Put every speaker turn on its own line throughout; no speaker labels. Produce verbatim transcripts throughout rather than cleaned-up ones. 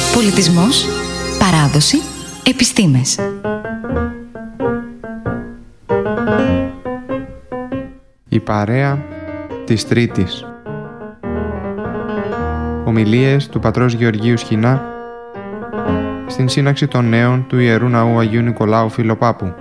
Πολιτισμός, παράδοση, επιστήμες.
Η παρέα της Τρίτης. Ομιλίες του πατρός Γεωργίου Σχοινά στην σύναξη των νέων του Ιερού Ναού Αγίου Νικολάου Φιλοπάπου.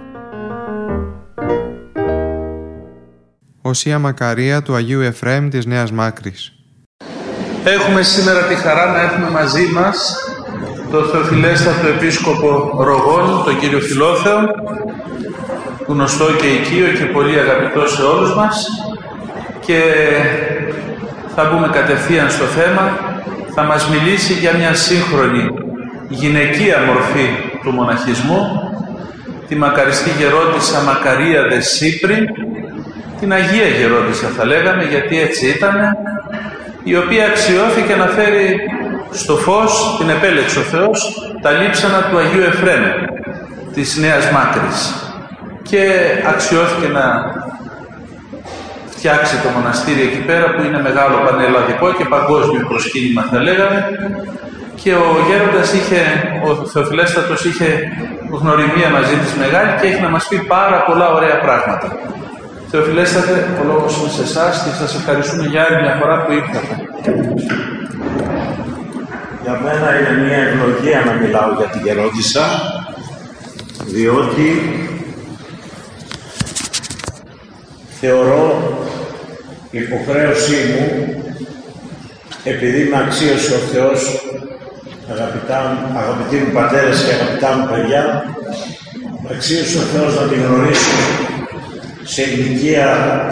Οσία Μακαρία του Αγίου Εφραίμ της Νέας Μάκρης.
Έχουμε σήμερα τη χαρά να έχουμε μαζί μας τον Θεοφιλέστατο Επίσκοπο Ρογών, τον κύριο Φιλόθεο, γνωστό και οικείο και πολύ αγαπητό σε όλους μας, και θα μπούμε κατευθείαν στο θέμα. Θα μας μιλήσει για μια σύγχρονη γυναικεία μορφή του μοναχισμού, τη μακαριστή γερόντισσα Μακαρία δε Σύπρη, την Αγία Γερόντισσα θα λέγαμε, γιατί έτσι ήταν, η οποία αξιώθηκε να φέρει στο φως, την επέλεξε ο Θεός, τα λείψανα του Αγίου Εφραίμ της Νέας Μάκρης, και αξιώθηκε να φτιάξει το μοναστήρι εκεί πέρα, που είναι μεγάλο πανελλαδικό και παγκόσμιο προσκύνημα θα λέγαμε, και ο γέροντας είχε, ο Θεοφιλέστατος είχε γνωριμία μαζί της μεγάλη και έχει να μας πει πάρα πολλά ωραία πράγματα. Θεοφιλέστατε, ο λόγος είναι σε εσάς και σας ευχαριστούμε για άλλη μια φορά που ήρθατε.
Για μένα είναι μια ευλογία να μιλάω για την γερόντισσα, διότι θεωρώ υποχρέωσή μου, επειδή με αξίωσε ο Θεός, αγαπητά, αγαπητοί μου πατέρες και αγαπητά μου παιδιά, με αξίωσε ο Θεός να την γνωρίσω σε ηλικία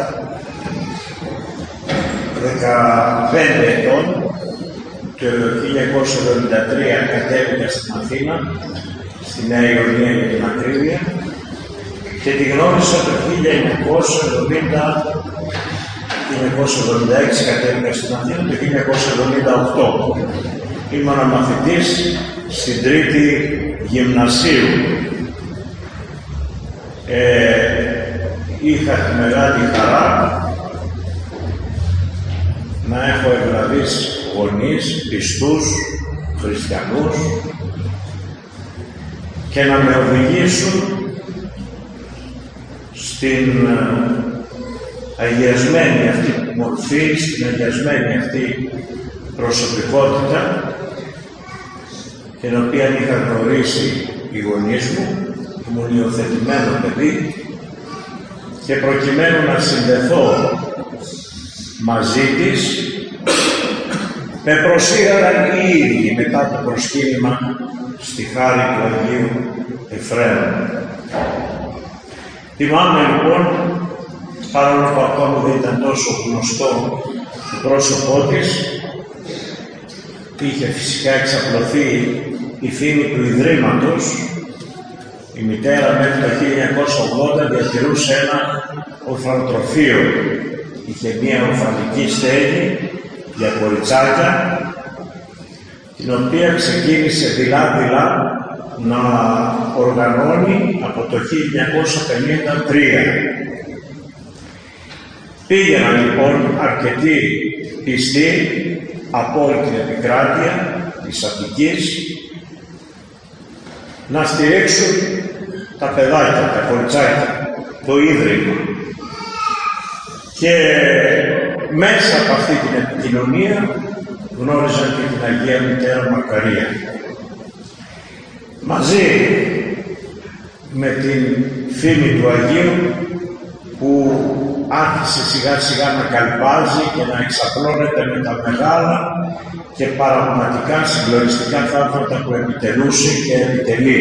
δεκαπέντε ετών. Το χίλια εννιακόσια εβδομήντα τρία κατέβηκα στην Αθήνα, στη Νέα Ιωνία για την ακρίβεια, και τη γνώρισα το χίλια εννιακόσια εβδομήντα έξι κατέβηκα στην Αθήνα, το χίλια εννιακόσια εβδομήντα οκτώ. Ήμουν μαθητής στην Τρίτη Γυμνασίου. Ε, είχα τη μεγάλη χαρά να έχω ευλαβείς γονείς, πιστούς, χριστιανούς, και να με οδηγήσουν στην αγιασμένη αυτή μορφή, στην αγιασμένη αυτή προσωπικότητα, την οποία είχα γνωρίσει οι γονείς μου, ήμουν υιοθετημένο παιδί, και προκειμένου να συνδεθώ μαζί της, με προσήγαγαν οι ίδιοι μετά το προσκύνημα στη χάρη του Αγίου Εφραίμ. Θυμάμαι λοιπόν, παρόλο που ακόμα δεν ήταν τόσο γνωστό το πρόσωπό της, είχε φυσικά εξαπλωθεί η φήμη του Ιδρύματος. Η μητέρα μέχρι το χίλια εννιακόσια ογδόντα διατηρούσε ένα ορφανοτροφείο. Είχε μία ορφανική στέγη για κοριτσάκια, την οποία ξεκίνησε δειλά-δειλά να οργανώνει από το χίλια εννιακόσια πενήντα τρία. Πήγαιναν λοιπόν αρκετοί πιστοί από όλη την επικράτεια της Αττικής να στηρίξουν τα παιδάκια, τα κοριτσάκια, το Ίδρυμα. Και μέσα από αυτή την επικοινωνία γνώριζαν και την Αγία Μητέρα Μακαρία. Μαζί με την φήμη του Αγίου, που άρχισε σιγά σιγά να καλπάζει και να εξαπλώνεται με τα μεγάλα και παραπλανητικά συγκλονιστικά θαύματα που επιτελούσε και επιτελεί.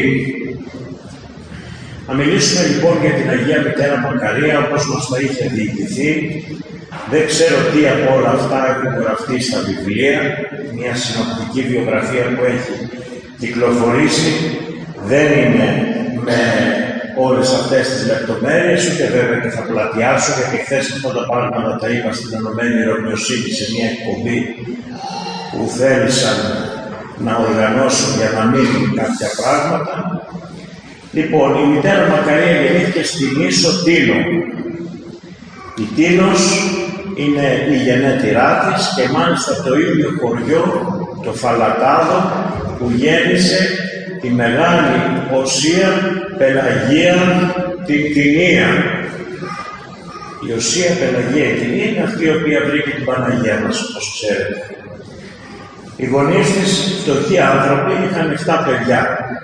Να μιλήσουμε λοιπόν για την Αγία Μητέρα Μακαρία όπως μας τα είχε διηγηθεί. Δεν ξέρω τι από όλα αυτά έχουν γραφτεί στα βιβλία. Μια συνοπτική βιογραφία που έχει κυκλοφορήσει δεν είναι με όλες αυτές τις λεπτομέρειες, ούτε βέβαια και θα πλατιάσω, γιατί χθες αυτά τα πράγματα τα είπα στην Ενωμένη Ρωμιοσύνη σε μια εκπομπή που θέλησαν να οργανώσουν για να μείνουν κάποια πράγματα. Λοιπόν, η Μητέρα Μακαρία γεννήθηκε στη Νήσο Τίνο. Η Τίνος είναι η γενέτειρά της και μάλιστα το ίδιο χωριό, το Φαλατάδο, που γέννησε τη μεγάλη Οσία Πελαγία την Κτηνία. Η Οσία Πελαγία η Κτηνία είναι αυτή η οποία βρήκε την Παναγία μας, όπως ξέρετε. Οι γονείς της, φτωχοί άνθρωποι, είχαν εφτά παιδιά.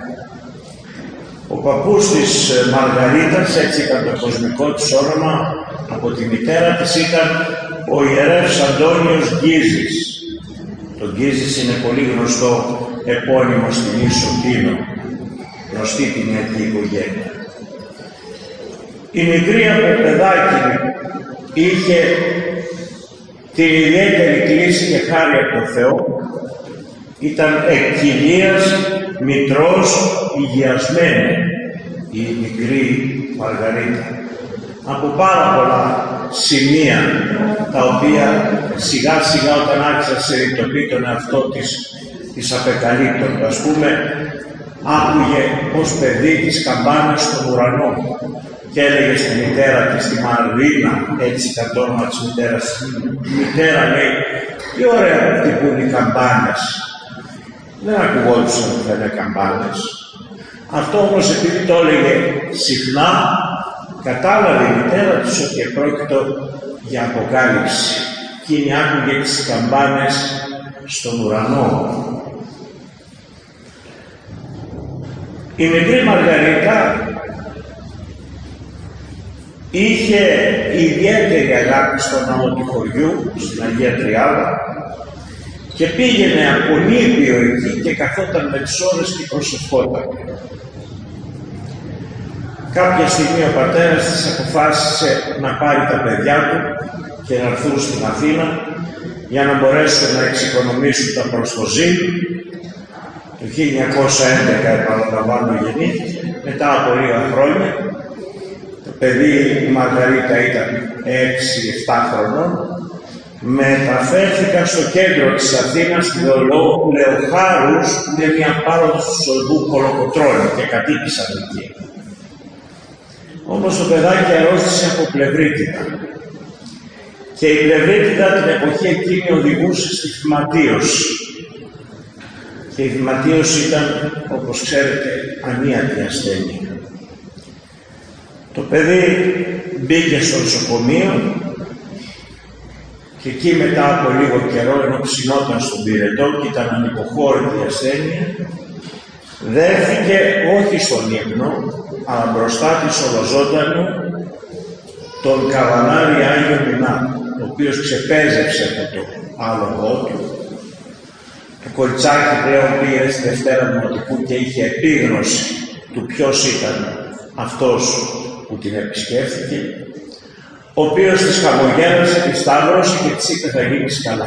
Ο παππούς της Μαργαρίτας, έτσι ήταν το κοσμικό της όνομα, από τη μητέρα της ήταν ο ιερεύς Αντώνιος Γκίζης. Το Γκίζης είναι πολύ γνωστό επώνυμο στην Ίσο Τίνο, γνωστή την ιατρική οικογένεια. Η μικρή από παιδάκι είχε την ιδιαίτερη κλίση και χάρη από τον Θεό. Ήταν εκ κοιλίας μητρός υγειασμένη η μικρή Μαργαρίτα. Από πάρα πολλά σημεία τα οποία σιγά σιγά όταν άρχισε να συνειδητοποιεί τον εαυτό της, της απεκαλύπτονται. Ας πούμε, άκουγε ως παιδί τις καμπάνες στον ουρανό και έλεγε στη μητέρα της, τη Μαρίνα, έτσι ήταν το όνομα της μητέρας, η μητέρα λέει, τι ωραία που χτυπούν οι καμπάνες. Δεν ακουγόντουσαν ότι θα είναι καμπάνες. Αυτό όμως επειδή το έλεγε συχνά, κατάλαβε η μητέρα της ότι επρόκειτο για αποκάλυψη. Εκείνη άκουγε τις καμπάνες στον ουρανό. Η μικρή Μαργαρίτα είχε ιδιαίτερη αγάπη στο ναό του χωριού, στην Αγία Τριάδα, και πήγαινε από νήπιο εκεί και καθόταν με τις ώρες και προσευχόταν. Κάποια στιγμή ο πατέρας της αποφάσισε να πάρει τα παιδιά του και να έρθουν στην Αθήνα για να μπορέσουν να εξοικονομήσουν τα προστοζή. Το χίλια εννιακόσια έντεκα επαναλαμβάνω γεννήθηκε, μετά από λίγα χρόνια. Το παιδί η Μαργαρίτα ήταν έξι εφτά χρονών. Μεταφέρθηκα στο κέντρο της Αθήνας, στη Λεοχάρους, που είναι μια πάροδος του Σολβού Κολοκοτρώνη, και κατοίκησαν εκεί. Όμως το παιδάκι αρρώστησε από πλευρίτιδα. Και η πλευρίτιδα την εποχή εκείνη οδηγούσε στη φυματίωση. Και η φυματίωση ήταν, όπως ξέρετε, ανίατη ασθένεια. Το παιδί μπήκε στο νοσοκομείο και εκεί μετά από λίγο καιρό, ενώ ψινόταν στον πυρετό και ήταν ανυποχώρητη η ασθένεια, δέχθηκε όχι στον ύπνο, αλλά μπροστά της ολοζώντανου τον καβαλάρι Άγιο Μινά, ο οποίος ξεπέζεψε από το άλογο του. Το κοριτσάκι πλέον πήγε στη Δευτέρα Δημοτικού και είχε επίγνωση του ποιος ήταν αυτός που την επισκέφθηκε, ο οποίος της χαμογέλασε, τη σταύρωσε και της είπε θα γίνεις καλά.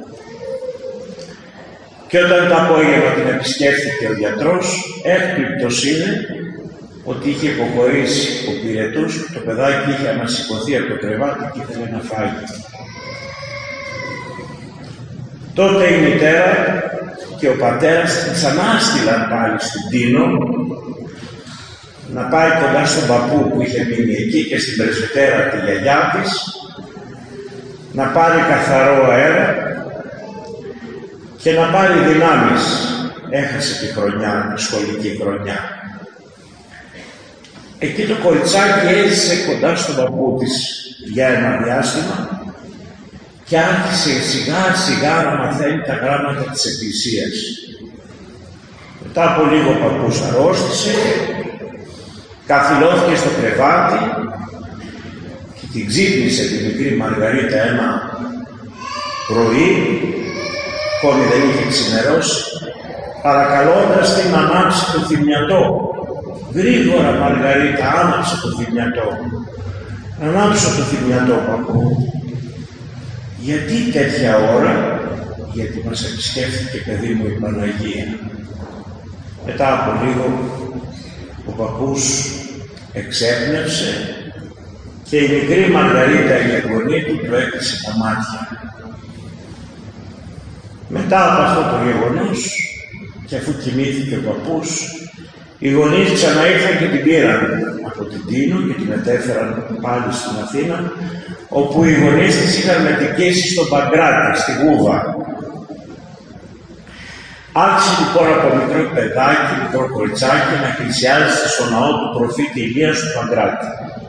Και όταν το απόγευμα την επισκέφθηκε ο γιατρός, έκπληκτος είναι ότι είχε υποχωρήσει ο πυρετούς, το παιδάκι είχε ανασηκωθεί από το κρεβάτι και ήθελε να φάγει. Τότε η μητέρα και ο πατέρας την ξανάστηλαν πάλι στην Τίνο να πάει κοντά στον παππού που είχε μείνει εκεί και στην πρεσβυτέρα τη γιαγιά της, να πάρει καθαρό αέρα και να πάρει δυνάμεις. Έχασε τη χρονιά, τη σχολική χρονιά. Εκεί το κοριτσάκι έζησε κοντά στον παππού της για ένα διάστημα και άρχισε σιγά σιγά να μαθαίνει τα γράμματα της Εκκλησίας. Μετά από λίγο ο παππούς αρρώστησε, καθυλώθηκε στο κρεβάτι και την ξύπνησε τη μικρή Μαργαρίτα ένα πρωί, ακόμη δεν είχε ξημερώσει, παρακαλώντας την να ανάψει το θυμιατό. Γρήγορα Μαργαρίτα, άναψε το θυμιατό. Ανάψω το θυμιατό, παππού. Γιατί τέτοια ώρα? Γιατί μας επισκέφθηκε, παιδί μου, η Παναγία. Μετά από λίγο ο παππούς εξέπνευσε και η μικρή Μαργαρίτα, η εγγονή του, του έκλεισε τα μάτια. Μετά από αυτό το γεγονός, και αφού κοιμήθηκε ο παππούς, οι γονείς ξαναήρθαν και την πήραν από την Τίνο και την μετέφεραν πάλι στην Αθήνα, όπου οι γονείς της είχαν μετικήσει στον Παγκράτη, στη Γούβα. Άρχισε λοιπόν από μικρό παιδάκι, μικρό κοριτσάκι να εκκλησιάζει στο ναό του προφήτη Ηλίας του Παγκράτη.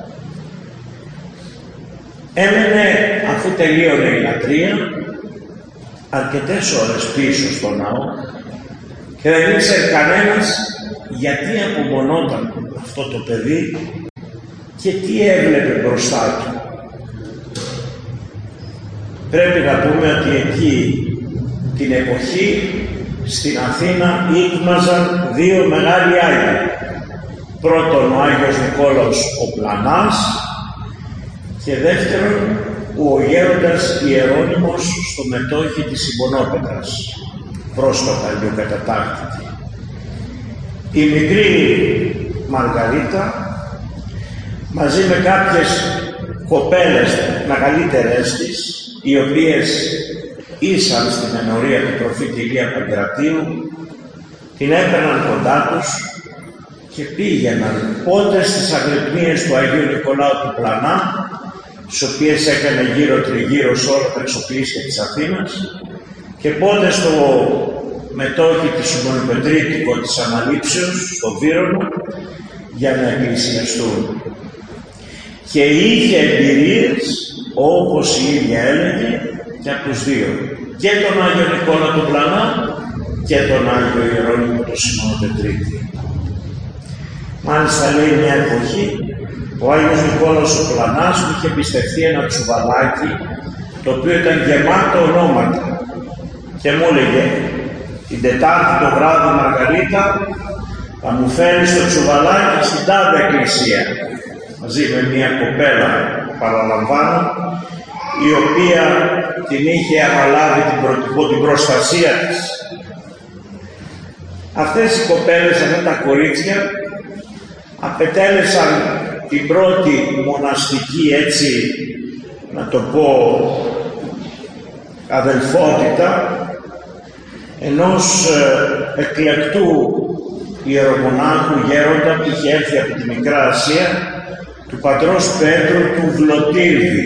Έμενε, αφού τελείωνε η λατρεία, αρκετές ώρες πίσω στο ναό και δεν ήξερε κανένας γιατί απομονόταν αυτό το παιδί και τι έβλεπε μπροστά του. Πρέπει να πούμε ότι εκεί την εποχή στην Αθήνα ήκμαζαν δύο μεγάλοι Άγιοι. Πρώτον ο Άγιος Νικόλαος ο Πλανάς και δεύτερον ο γέροντας Ιερώνυμος στο μετόχι της Συμπονόπετρας, πρόσφατα ηλιοκατατάχθητη. Η μικρή Μαργαρίτα μαζί με κάποιες κοπέλες μεγαλύτερες της, οι οποίες ήσαν στην ενορία του προφήτη Ηλία Παγκρατίου, την έπαιρναν κοντά τους και πήγαιναν πότε στις αγρυπνίες του Αγίου Νικολάου του Πλανά, τις οποίες έκανε γύρω τριγύρω σε όλα τα εξοπλίσια της Αθήνας, και πότε στο μετόχι της Μονοπετρίτικο της Αναλήψεως, στο Βύρονο, για να εκκλησιαστούν. Και είχε εμπειρίες, όπως η ίδια έλεγε, και από τους δύο. Και τον Άγιο Νικόλα του Πλανά και τον Άγιο Ιερώνυμο του Σιμωνοπετρίτη. Μάλιστα λέει μια εποχή, ο Άγιος Νικόλαος ο Πλανάς μου είχε εμπιστευτεί ένα τσουβαλάκι, το οποίο ήταν γεμάτο ονόματα. Και μου έλεγε, την Τετάρτη το βράδυ Μαργαρίτα, θα μου φέρει στο τσουβαλάκι στην τάδε εκκλησία, μαζί με μια κοπέλα, παραλαμβάνω, η οποία την είχε αναλάβει την, προ... την προστασία της. Αυτές οι κοπέλες, αυτά τα κορίτσια, απετέλεσαν την πρώτη μοναστική, έτσι να το πω, αδελφότητα ενός ε, εκλεκτού ιερομονάχου γέροντα που είχε έρθει από τη Μικρά Ασία, του πατρός Πέτρου του Βλωτήρδη.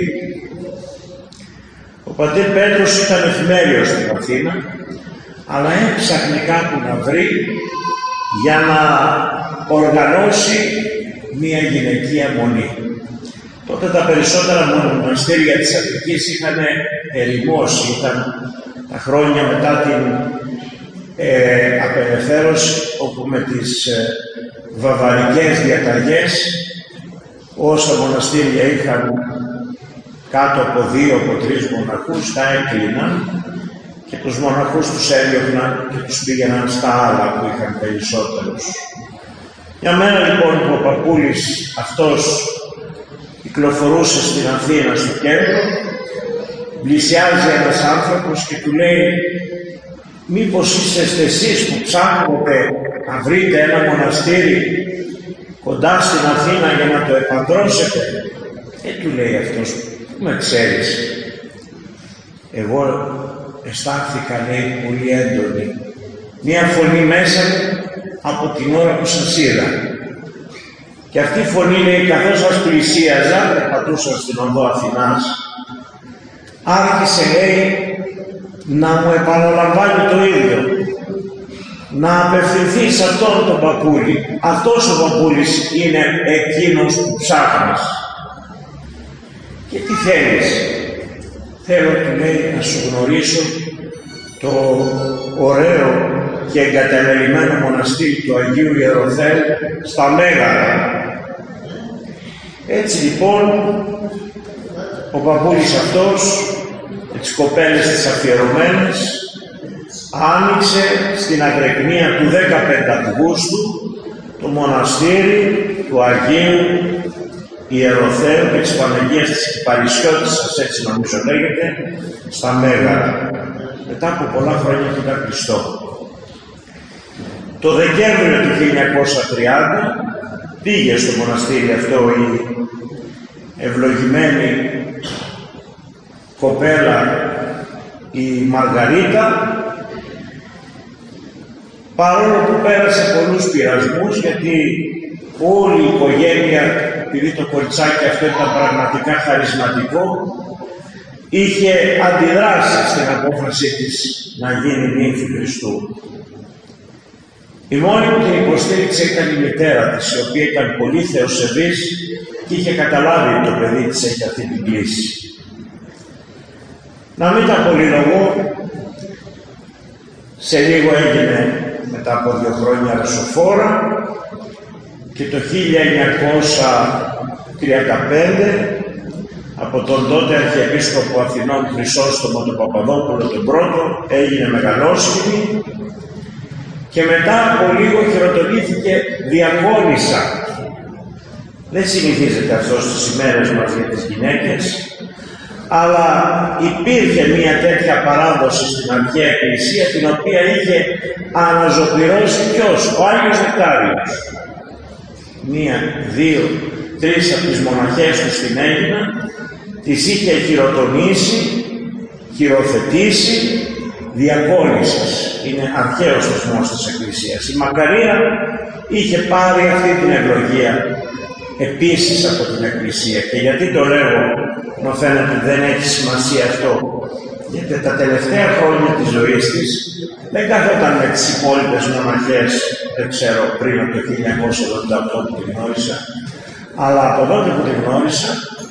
Ο πατήρ Πέτρος ήταν εφημέριος στην Αθήνα, αλλά έψαχνε κάπου να βρει για να οργανώσει μία γυναικεία μονή. Τότε τα περισσότερα μοναστήρια της Αττικής είχαν ερημώσει, ήταν τα χρόνια μετά την ε, απελευθέρωση, όπου με τις ε, βαβαρικές διαταγές όσα μοναστήρια είχαν κάτω από δύο, από τρεις μοναχούς, τα έκλειναν και τους μοναχούς τους έδιωχναν και τους πήγαιναν στα άλλα που είχαν περισσότερους. Μια μέρα λοιπόν που ο παππούλης αυτός κυκλοφορούσε στην Αθήνα στο κέντρο, πλησιάζει ένας άνθρωπος και του λέει, μήπως είσαστε εσείς που ψάχνετε να βρείτε ένα μοναστήρι κοντά στην Αθήνα για να το επαντρώσετε? Και του λέει αυτός, πού με ξέρεις? Εγώ αισθάνθηκα, λέει, πολύ έντονη μία φωνή μέσα μου από την ώρα που σας είδα. Και αυτή η φωνή, λέει, καθώς σας πλησίαζα, περπατούσα στην οδό Αθηνάς, άρχισε, λέει, να μου επαναλαμβάνει το ίδιο. Να απευθυνθεί σε αυτόν τον παππούλη. Αυτός ο παππούλης είναι εκείνος που ψάχνεις. Και τι θέλεις? Θέλω, του λέει, να σου γνωρίσω το ωραίο και εγκαταλελειμμένο μοναστήρι του Αγίου Ιεροθέου στα Μέγαρα. Έτσι λοιπόν ο παππούλης αυτός με τις κοπέλες τις αφιερωμένες άνοιξε στην Αγρεκνία του δεκαπέντε Αυγούστου το μοναστήρι του Αγίου Ιεροθέου και της Παναγίας της Κυπαρισιώτισσας, έτσι νομίζω λέγεται, στα Μέγαρα, μετά από πολλά χρόνια μετά Χριστό. Το Δεκέμβριο του χίλια εννιακόσια τριάντα πήγε στο μοναστήρι αυτό η ευλογημένη κοπέλα η Μαργαρίτα, παρόλο που πέρασε πολλούς πειρασμούς, γιατί όλη η οικογένεια, επειδή το κοριτσάκι αυτό ήταν πραγματικά χαρισματικό, είχε αντιδράσει στην απόφαση της να γίνει νύμφη Χριστού. Η μόνη που την υποστήριξε ήταν η μητέρα της, η οποία ήταν πολύ θεοσεβής και είχε καταλάβει ότι το παιδί της έχει αυτή την κλίση. Να μην τα πολυλογώ, σε λίγο έγινε μετά από δύο χρόνια ρεσοφόρα και το χίλια εννιακόσια τριάντα πέντε από τον τότε Αρχιεπίσκοπο Αθηνών Χρυσόστομο τον Παπαδόπουλο τον πρώτο έγινε μεγαλόσχημη και μετά από λίγο χειροτονήθηκε διακόνισσα. Δεν συνηθίζεται αυτό στις ημέρες μας για τις γυναίκες, αλλά υπήρχε μια τέτοια παράδοση στην Αρχαία Εκκλησία την οποία είχε αναζωπυρώσει ποιος? Ο Άγιος Νεκτάριος. Μία, δύο, τρεις από τις μοναχές του στην Αίγυπτο τις είχε χειροτονήσει, χειροθετήσει διακόνισσες. Είναι αρχαίος θεσμός της Εκκλησίας. Η Μακαρία είχε πάρει αυτή την ευλογία επίσης από την Εκκλησία. Και γιατί το λέγω, μου φαίνεται ότι δεν έχει σημασία αυτό, γιατί τα τελευταία χρόνια της ζωής της δεν καθόταν με τις υπόλοιπες μοναχές, δεν ξέρω, πριν από το χίλια εννιακόσια ογδόντα οκτώ που την γνώρισα, αλλά από τότε που την γνώρισα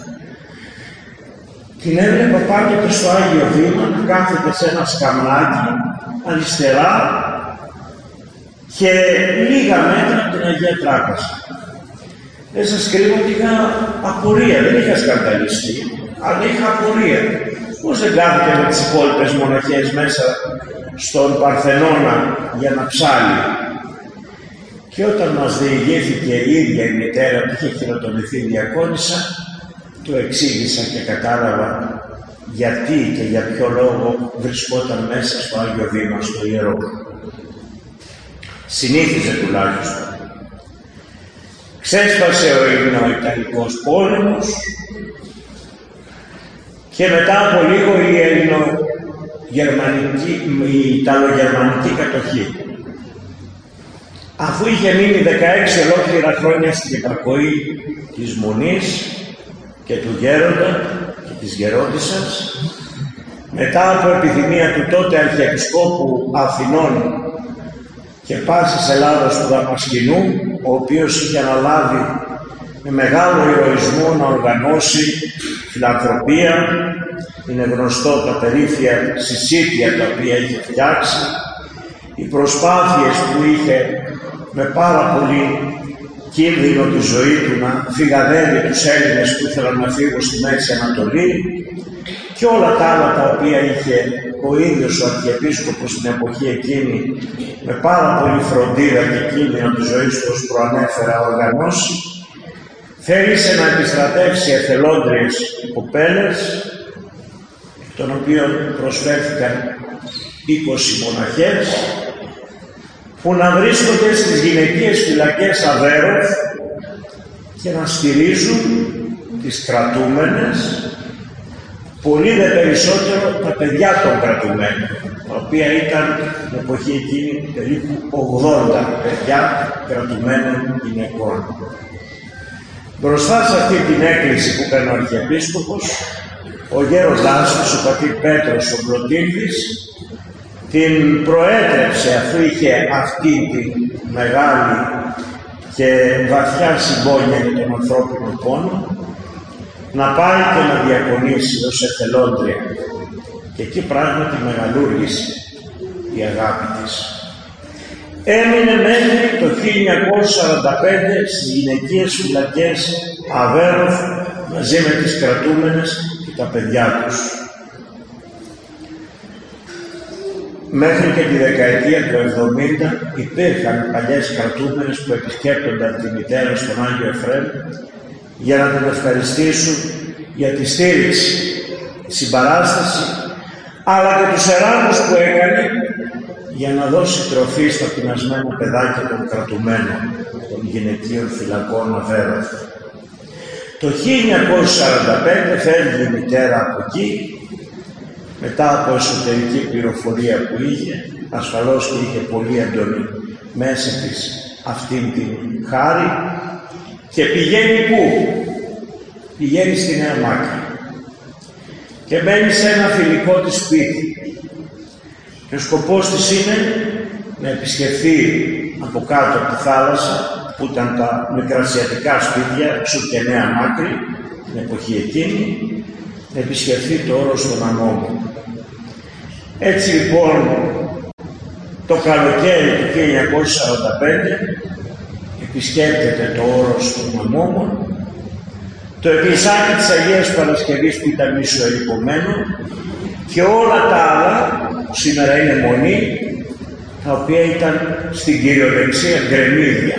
την έβλεπα πάντοτε στο Άγιο Βήμα να κάθεται σε ένα σκαμνάκι αριστερά και λίγα μέτρα από την Αγία Τράπεζα. Δεν σας κρύβω ότι είχα απορία, δεν είχα σκανδαλιστεί, αλλά είχα απορία. Πώς δεν κάθεται με τις υπόλοιπες μοναχές μέσα στον Παρθενώνα για να ψάλει? Και όταν μας διηγήθηκε η ίδια η μητέρα που είχε χειροτονηθεί διακόνισσα, του εξήγησα και κατάλαβα γιατί και για ποιο λόγο βρισκόταν μέσα στο Άγιο Βήμα, στο Ιερό. Συνήθιζε τουλάχιστον. Ξέσπασε ο Ελληνοϊταλικός πόλεμος και μετά από λίγο η Ελληνογερμανική, η Ιταλογερμανική κατοχή. Αφού είχε μείνει δεκαέξι ολόκληρα χρόνια στην υπακοή της Μονής και του Γέροντα και της Γερόντισσας, μετά από επιθυμία του τότε Αρχιεπισκόπου Αθηνών και πάσης Ελλάδος του Δαμασκηνού, ο οποίος είχε αναλάβει με μεγάλο ηρωισμό να οργανώσει φιλανθρωπία, είναι γνωστό τα περίφια συσίτια τα οποία είχε φτιάξει, οι προσπάθειες που είχε με πάρα πολύ κίνδυνο τη ζωή του να φυγαδεύει τους Έλληνες που ήθελαν να φύγουν στη Μέση Ανατολή και όλα τα άλλα τα οποία είχε ο ίδιος ο Αρχιεπίσκοπος στην εποχή εκείνη με πάρα πολύ φροντίδα και κίνδυνο της ζωής του ως προανέφερα οργανώσει, θέλησε να επιστρατεύσει εθελόντριες κοπέλες, των οποίων προσφέρθηκαν είκοσι μοναχές, που να βρίσκονται στις γυναικείες φυλακές Αβέροφ και να στηρίζουν τις κρατούμενες, πολύ δε περισσότερο τα παιδιά των κρατουμένων, τα οποία ήταν την εποχή εκείνη περίπου ογδόντα παιδιά κρατουμένων γυναικών. Μπροστά σε αυτή την έκκληση που έκανε ο Αρχιεπίσκοπος, ο γέροντάς της, ο πατήρ Πέτρος ο Κλωτήλδης, την προέτρεψε, αφού είχε αυτή τη μεγάλη και βαθιά συμπόνια για τον ανθρώπινο πόνο, να πάει και να διακονήσει ως εθελόντρια. Και εκεί πράγματι μεγαλούργησε η αγάπη της. Έμεινε μέχρι το χίλια εννιακόσια σαράντα πέντε στις γυναικείες φυλακές Αβέροφ μαζί με τις κρατούμενες και τα παιδιά τους. Μέχρι και τη δεκαετία του εβδομήντα υπήρχαν παλιές κρατούμενες που επισκέπτονταν τη μητέρα στον Άγιο Εφραίμ για να την ευχαριστήσουν για τη στήριξη, τη συμπαράσταση, αλλά και τους εράμους που έκανε για να δώσει τροφή στα πεινασμένα παιδάκια των κρατουμένων των γυναικείων φυλακών Αβέροφ. Το χίλια εννιακόσια σαράντα πέντε φεύγει η μητέρα από εκεί, μετά από εσωτερική πληροφορία που είχε, ασφαλώς και είχε πολύ έντονη μέσα της αυτήν την χάρη, και πηγαίνει πού? Πηγαίνει στη Νέα Μάκρη. και μένει σε ένα φιλικό της σπίτι. Και ο σκοπός της είναι να επισκεφθεί από κάτω από τη θάλασσα, που ήταν τα μικρασιατικά σπίτια, Ξου και Νέα Μάκρη, την εποχή εκείνη, να επισκεφθεί το όρος των Αμμόμων. Έτσι λοιπόν, το καλοκαίρι του χίλια εννιακόσια σαράντα πέντε επισκέπτεται το όρος των Αμμόμων, το εκκλησάκι της Αγίας Παρασκευής που ήταν μισοερειπωμένο και όλα τα άλλα που σήμερα είναι μονή, τα οποία ήταν στην κυριολεξία γκρεμίδια.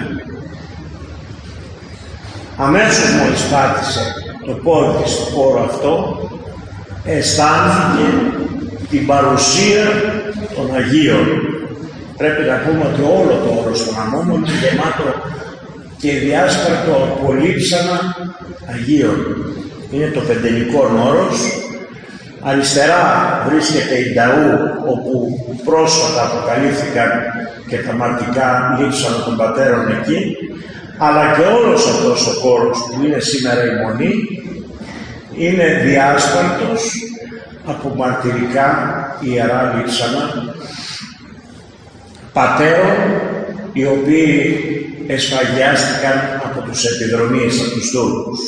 Αμέσως μόλις πάτησε το πόδι στο χώρο αυτό, αισθάνθηκε την παρουσία των Αγίων. Πρέπει να πούμε ότι όλο το όρος των Αμμόμων είναι γεμάτο και διάσπαρτο από λείψανα Αγίων. Είναι το πεντενικό όρος. Αριστερά βρίσκεται η Νταού, όπου πρόσφατα αποκαλύφθηκαν και τα μαρτικά λείψανα των πατέρων εκεί, αλλά και όλος αυτός ο χώρος που είναι σήμερα η Μονή είναι διάσπαρτος από μαρτυρικά ιερά λείψανα πατέρων, οι οποίοι εσφαγιάστηκαν από τους επιδρομείς, από τους Τούρκους.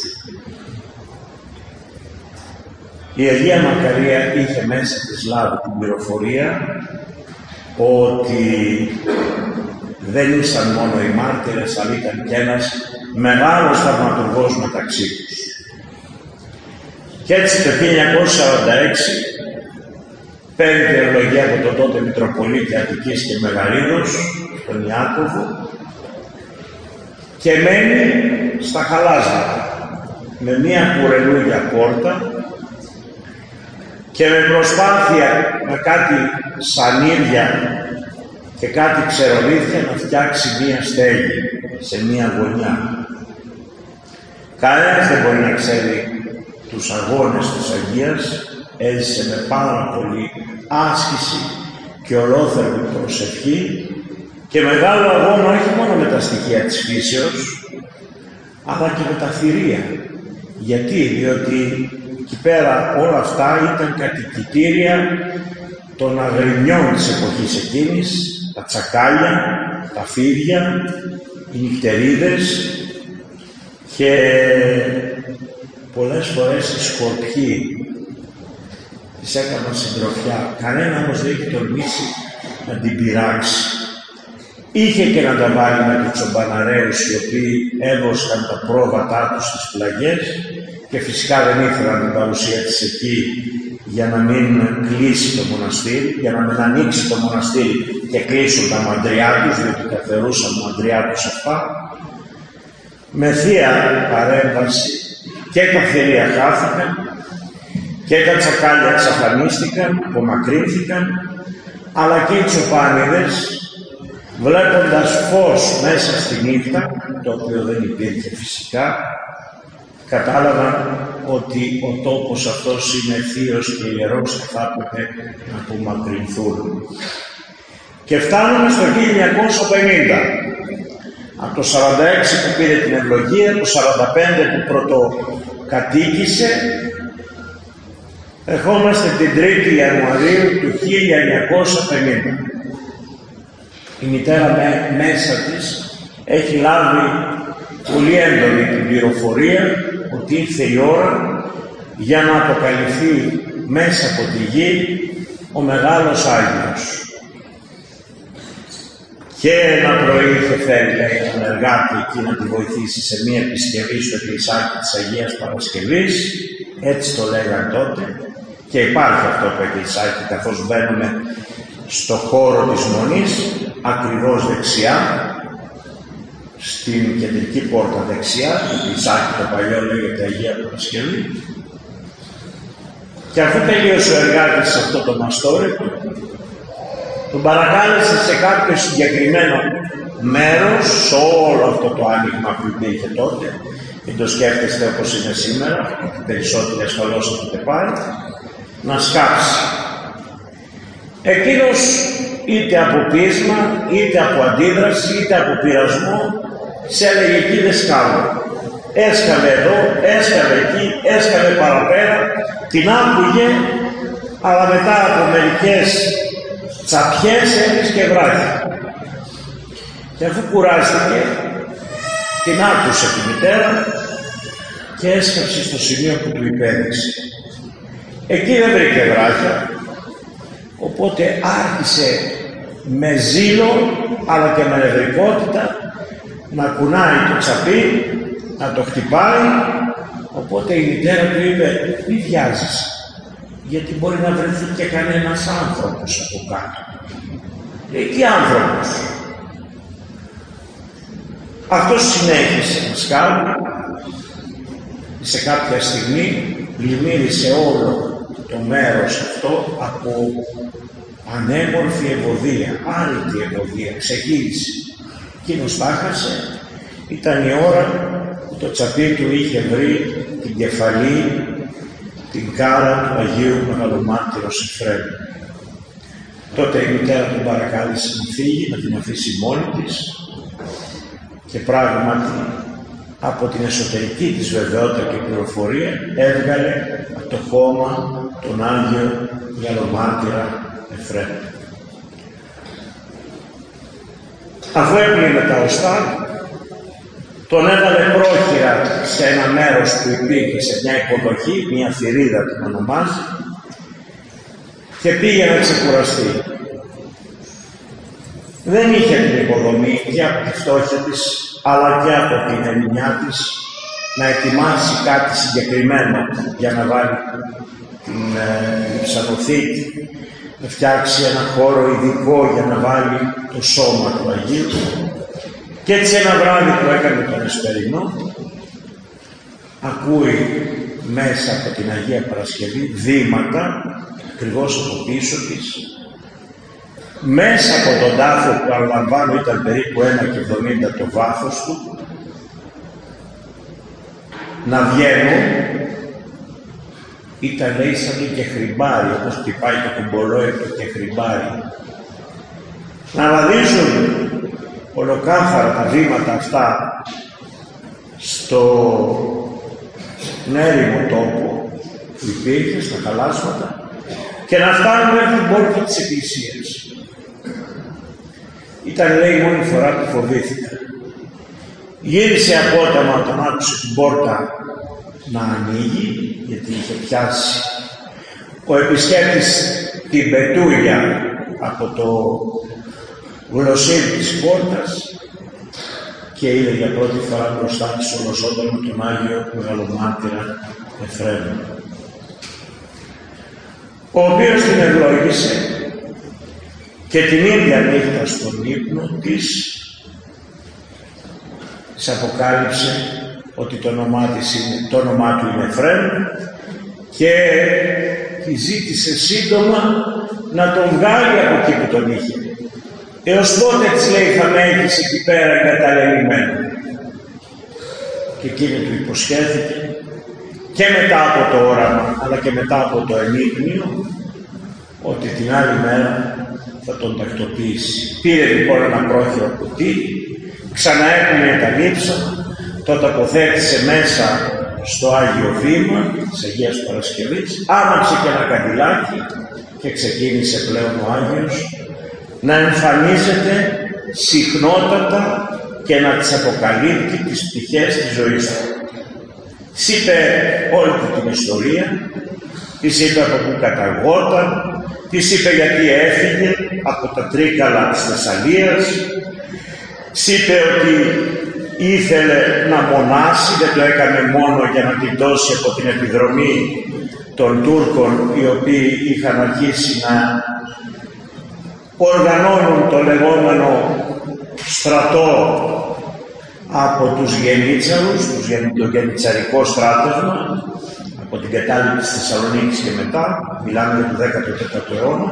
Η Αγία Μακαρία είχε μέσα της λάβει την πληροφορία ότι δεν ήσαν μόνο οι μάρτυρες, αλλά ήταν και ένας μεγάλος θαυματουργός μεταξύ τους. Και έτσι το χίλια εννιακόσια σαράντα έξι παίρνει την ευλογία από τον τότε Μητροπολίτη Αττικής και Μεγαλίνος, τον Ιάκωβο, και μένει στα χαλάσματα με μία κουρελούγια πόρτα και με προσπάθεια με κάτι σανίδια και κάτι ξερολίθια να φτιάξει μία στέγη σε μία γωνιά. Κανένας δεν μπορεί να ξέρει τους αγώνες της Αγίας, έζησε με πάρα πολύ άσκηση και ολόθερμη προσευχή και μεγάλο αγώνα όχι μόνο με τα στοιχεία της φύσεως, αλλά και με τα θηρία. Γιατί, διότι εκεί πέρα όλα αυτά ήταν κατοικητήρια των αγρινιών της εποχής εκείνης, τα τσακάλια, τα φίδια, οι νυχτερίδες και πολλές φορές οι σκορπιοί τις έκαναν συντροφιά. Κανένα όμως δεν είχε τολμήσει να την πειράξει. Είχε και να τα βάλει με τους τσομπαναραίους οι οποίοι έβοσκαν τα πρόβατά τους στις πλαγιές και φυσικά δεν ήθελαν την παρουσία της εκεί για να μην κλείσει το μοναστήρι, για να μην ανοίξει το μοναστήρι και κλείσουν τα μαντριά τους, διότι καθερούσαν μαντριά τους αυτά. Με θεία παρέμβαση και τα θηρία χάθηκαν και τα τσακάλια εξαφανίστηκαν, απομακρύνθηκαν, αλλά και οι τσοπάνιδες, βλέποντας φως μέσα στη νύχτα, το οποίο δεν υπήρχε φυσικά, κατάλαβαν ότι ο τόπος αυτός είναι θείος και ιερός και θα έπρεπε να απομακρυνθούν. Και φτάνουμε στο χίλια εννιακόσια πενήντα. Από το σαράντα έξι που πήρε την ευλογία, το σαράντα πέντε που πρωτοκατοίκησε, ερχόμαστε την τρίτη Ιανουαρίου του χίλια εννιακόσια πενήντα. Η μητέρα με, μέσα της έχει λάβει πολύ έντονη την πληροφορία ότι ήρθε η ώρα για να αποκαλυφθεί μέσα από τη γη ο Μεγάλος Άγιος. Και ένα πρωί είχε φέρει, λέει, τον εργάτη εκεί να τη βοηθήσει σε μία επισκευή στο εκκλησάκι της Αγίας Παρασκευής, έτσι το λέγαν τότε, και υπάρχει αυτό το εκκλησάκι καθώς μπαίνουμε στο χώρο της Μονής, ακριβώς δεξιά, στην κεντρική πόρτα δεξιά, το εκκλησάκι το παλιό λέγεται Αγία Παρασκευή. Και αφού τελείωσε ο εργάτης σε αυτό το μαστόρι, τον παρακάλεσε σε κάποιο συγκεκριμένο μέρος, σε όλο αυτό το άνοιγμα που υπήρχε τότε, μην το σκέφτεστε όπως είναι σήμερα, οι περισσότεροι ασφαλώς έχετε πάει, να σκάψει. Εκείνος είτε από πείσμα, είτε από αντίδραση, είτε από πειρασμό, σε έλεγε εκεί δεν σκάβω. Έσκαβε εδώ, έσκαβε εκεί, έσκαβε παραπέρα, την άκουγε, αλλά μετά από μερικές τσαπιές έβρισκε βράδυ. Και αφού κουράστηκε, την άκουσε τη μητέρα και έσκαψε στο σημείο που του υπέδειξε. Εκεί δεν βρήκε βράχια, οπότε άρχισε με ζήλο αλλά και με νευρικότητα να κουνάει το τσαπί, να το χτυπάει. Οπότε η μητέρα του είπε, μη βιάζεσαι, γιατί μπορεί να βρεθεί και κανένας άνθρωπος από κάτω. Λέει, τι άνθρωπος? Αυτός συνέχισε να σκάβει. Σε κάποια στιγμή πλημμύρισε όλο το μέρος αυτό από ανέμορφη ευωδία, άρρητη ευωδία, ξεκίνησε. Εκείνος τα χάσε. Ήταν η ώρα που το τσαπί του είχε βρει την κεφαλή, την κάρα του Αγίου Μεγαλομάρτυρος Εφραίμ. Τότε η μητέρα του παρακάλεσε να φύγει, να την αφήσει μόνη της, και πράγματι από την εσωτερική της βεβαιότητα και πληροφορία έβγαλε από το χώμα τον Άγιο Μεγαλομάρτυρα Εφραίμ. Αφού έπλυνε τα οστά, τον έβαλε πρόχειρα σε ένα μέρος που υπήρχε, σε μια υποδοχή, μια θηρίδα την ονομάζει, και πήγε να ξεκουραστεί. Δεν είχε την υποδομή και από τη φτώχεια της, αλλά και από την ελληνιά της, να ετοιμάσει κάτι συγκεκριμένο για να βάλει την ε, ψανοθήκη, να φτιάξει ένα χώρο ειδικό για να βάλει το σώμα του Αγίου. Και έτσι ένα βράδυ που έκανε τον Εσπερινό, ακούει μέσα από την Αγία Παρασκευή βήματα, ακριβώς από πίσω της, μέσα από τον τάφο που αναλαμβάνω ήταν περίπου ένα και εβδομήντα το βάθος του, να βγαίνουν. Ήταν, λέει, σαν το κεχριμπάρι, όπως χτυπάει το κουμπολόι του κεχριμπάρι. Να βαδίζουν ολοκάθαρα τα βήματα αυτά στο έρημο τόπο που υπήρχε, στα χαλάσματα, και να φτάνουν μέχρι την πόρτα της εκκλησίας. Ήταν, λέει, η μόνη φορά που φοβήθηκα. Γύρισε απότομα όταν άκουσε την πόρτα να ανοίγει, γιατί είχε πιάσει ο επισκέπτης την πετούλια από το γλωσσίδι της πόρτας και είδε για πρώτη φορά μπροστά της ολοσόντομο τον Άγιο Μεγαλομάρτυρα Εφραίμ, ο οποίος την ευλόγησε και την ίδια νύχτα στον ύπνο της της αποκάλυψε ότι το όνομά, της είναι, το όνομά του είναι Εφραίμ, και τη ζήτησε σύντομα να τον βγάλει από εκεί που τον είχε. Έως πότε, της λέει, θα με έχεις εκεί πέρα εγκαταλελειμμένο? Και εκείνη του υποσχέθηκε, και μετά από το όραμα αλλά και μετά από το ενίγμιο, ότι την άλλη μέρα θα τον τακτοποιήσει. Πήρε λοιπόν ένα πρόχειρο κουτί, ξαναέπλυνε τα νύψα, το τοποθέτησε μέσα στο Άγιο Βήμα της Αγίας Παρασκευής, άναψε και ένα καντιλάκι και ξεκίνησε πλέον ο Άγιος να εμφανίζεται συχνότατα και να της αποκαλύπτει τις πτυχές της ζωής του. Της είπε όλη του την ιστορία, της είπε από πού καταγόταν, της είπε γιατί έφυγε από τα Τρίκαλα της Θεσσαλίας, της είπε ότι ήθελε να μονάσει, δεν το έκανε μόνο για να την δώσει από την επιδρομή των Τούρκων, οι οποίοι είχαν αρχίσει να οργανώνουν το λεγόμενο στρατό από τους Γενίτσαρους, το γενιτσαρικό στράτευμα, από την κατάληψη της Θεσσαλονίκης και μετά, μιλάμε για τον δέκατο τέταρτο αιώνα.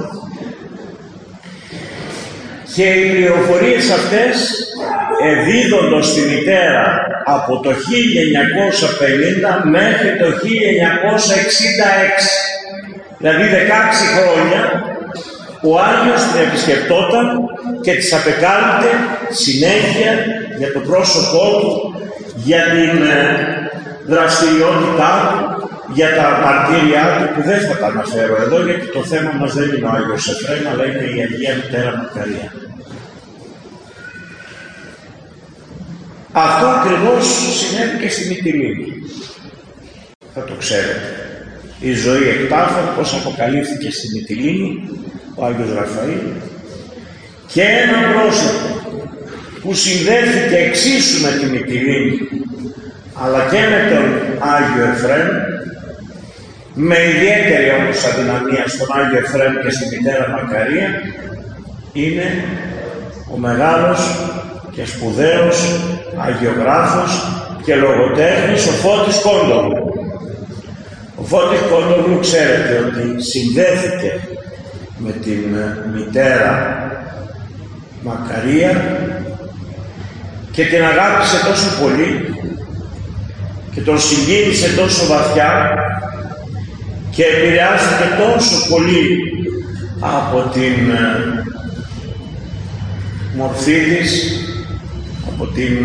Και οι πληροφορίες αυτές εδίδονται στη μητέρα από το χίλια εννιακόσια πενήντα μέχρι το χίλια εννιακόσια εξήντα έξι. Δηλαδή δεκαέξι χρόνια ο Άγιος την επισκεπτόταν και της απεκάλυπτε συνέχεια για το πρόσωπό του, για την δραστηριότητά του, για τα μαρτύρια του, που δεν θα τα αναφέρω εδώ, γιατί το θέμα μας δεν είναι ο Άγιος Εφραίμ, αλλά είναι η Αγία Μητέρα Μακαρία. Αυτό ακριβώς συνέβη και στη Μυτιλήνη. Θα το ξέρετε. Η ζωή εκτάφων, πώς αποκαλύφθηκε στη Μυτιλήνη, ο Άγιος Ραφαήλ, και ένα πρόσωπο που συνδέθηκε εξίσου με τη Μυτιλήνη, αλλά και με τον Άγιο Εφραίμ, με ιδιαίτερη όμως αδυναμία στον Άγιο Εφραίμ και στη Μητέρα Μακαρία, είναι ο μεγάλος και σπουδαίος αγιογράφος και λογοτέχνης ο Φώτης Κόντογλου. Ο Φώτης Κόντογλου, ξέρετε ότι συνδέθηκε με την Μητέρα Μακαρία και την αγάπησε τόσο πολύ και τον συγκίνησε τόσο βαθιά και επηρεάστηκε τόσο πολύ από την μορφή της, από την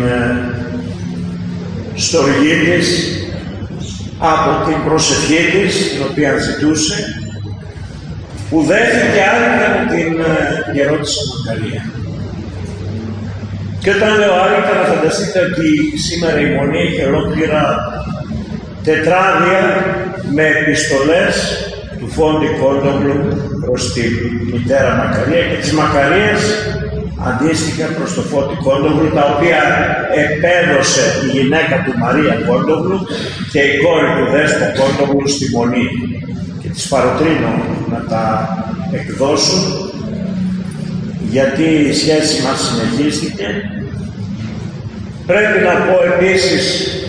στοργή της, από την προσευχή της, την οποία ζητούσε, που δέχθηκε άρρηκτα με την γερόντισσα Μακαρία. Και όταν λέω άρρηκτα, να φανταστείτε ότι σήμερα η Μονή έχει ολόκληρα τετράδια με επιστολές του Φόντη Κόντογλου προς τη Μητέρα Μακαρία και της Μακαρίας αντίστοιχα προς το Φώτη Κόντογλου, τα οποία επέδωσε η γυναίκα του Μαρία Κόντογλου και η κόρη του Δέσπο Κόντογλου στη Μονή, και τις παροτρύνω να τα εκδώσουν, γιατί η σχέση μας συνεχίστηκε. Πρέπει να πω επίσης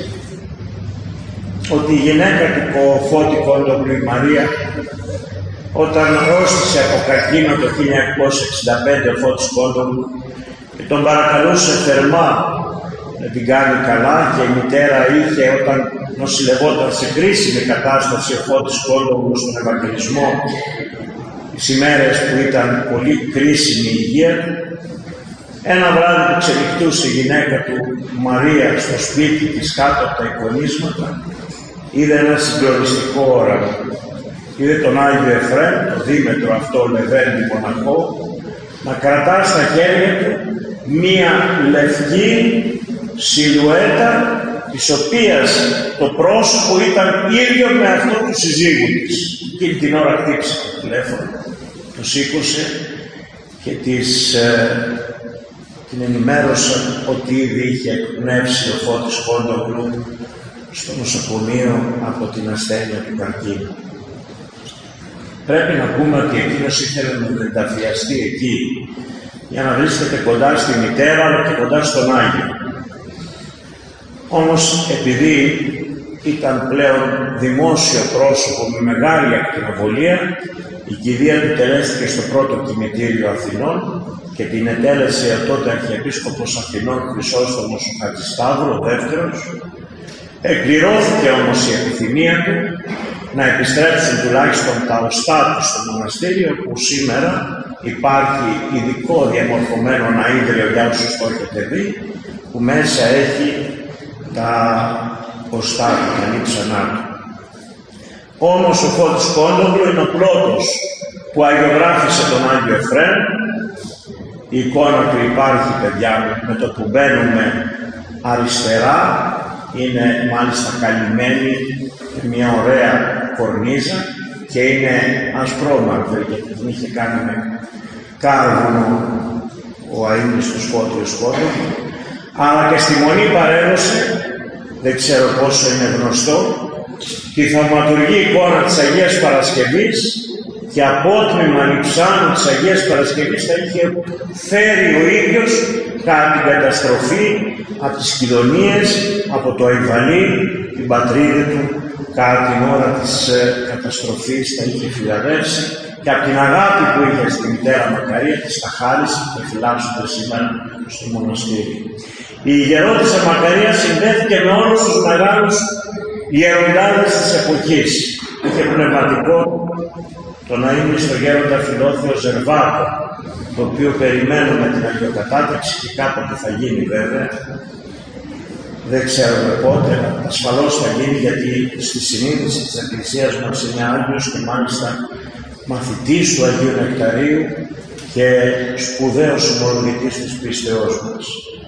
ότι η γυναίκα του Φώτη Κόντογλου, η Μαρία, όταν αρρώστησε από καρκίνο το χίλια εννιακόσια εξήντα πέντε ο Φώτης Κόντογλου και τον παρακαλούσε θερμά να την κάνει καλά, και η μητέρα είχε, όταν νοσηλευόταν σε κρίσιμη κατάσταση ο Φώτης Κόντογλου στον Ευαγγελισμό, τις ημέρες που ήταν πολύ κρίσιμη η υγεία του, ένα βράδυ που ξενυχτούσε η γυναίκα του Μαρία στο σπίτι της κάτω από τα εικονίσματα, είδε ένα συγκλονιστικό όραμα. Είδε τον Άγιο Εφραίμ, το δίμετρο αυτό λεβέντη μοναχό, να κρατά στα χέρια του μία λευκή σιλουέτα, της οποίας το πρόσωπο ήταν ίδιο με αυτό του συζύγου της. Εκείνη την ώρα χτύπησε το τηλέφωνο, το σήκωσε και της, ε, την ενημέρωσαν ότι ήδη είχε εκπνεύσει ο Φώτης Κόντογλου στο νοσοκομείο από την ασθένεια του καρκίνου. Πρέπει να πούμε ότι εκείνος ήθελε να μεταφιαστεί εκεί για να βρίσκεται κοντά στη μητέρα αλλά και κοντά στον Άγιο. Όμως επειδή ήταν πλέον δημόσιο πρόσωπο με μεγάλη ακτινοβολία, η κηδεία του τελέστηκε στο πρώτο κημητήριο Αθηνών και την ετέλεσε τότε Αρχιεπίσκοπος Αθηνών Χρυσόστομος ο Χατζησταύρου, ο δεύτερος. Εκπληρώθηκε όμως η επιθυμία του να επιστρέψουν τουλάχιστον τα οστά του στο μοναστήριο, που σήμερα υπάρχει ειδικό διαμορφωμένο ναΐδριο για όσους το έχετε δει, που μέσα έχει τα οστά του, τα νύψανά του. Όμως ο Φώτης Κόντογλου είναι ο πρώτος που αγιογράφησε τον Άγιο Εφραίμ. Η εικόνα του υπάρχει, παιδιά μου, με το που μπαίνουμε αριστερά, είναι μάλιστα καλυμμένη μια ωραία κορνίζα και είναι ασπρόμαυρη, γιατί την είχε κάνει με κάρβουνο ο αείμνηστος Φώτιος Κόντογλου. Αλλά και στη Μονή παρέδωσε, δεν ξέρω πόσο είναι γνωστό, τη θαυματουργή εικόνα της Αγίας Παρασκευής, και απότμημα λειψάνου της Αγίας Παρασκευής θα είχε φέρει ο ίδιος κατά την καταστροφή από τις Κιδωνίες, από το Αϊβαλή, την πατρίδα του, κατά την ώρα της ε, καταστροφής τα είχε φυλαδεύσει, και από την αγάπη που είχε στη μητέρα Μακαρία της τα χάρισε και φυλάσσονται σήμερα στο μοναστήρι. Η γερόντισσα Μακαρία συνδέθηκε με όλους τους μεγάλους γεροντάδες της εποχής. Είχε πνευματικό τον αείμνηστο γέροντα Φιλόθεο Ζερβάκο, το οποίο περιμένουμε την αγιοκατάταξη και κάποτε θα γίνει βέβαια. δεν ξέρουμε πότε, ασφαλώς θα γίνει, γιατί στη συνείδηση της Εκκλησίας μας είναι Άγιος και μάλιστα μαθητής του Αγίου Νεκταρίου και σπουδαίος ομολογητής της πίστεώς μας.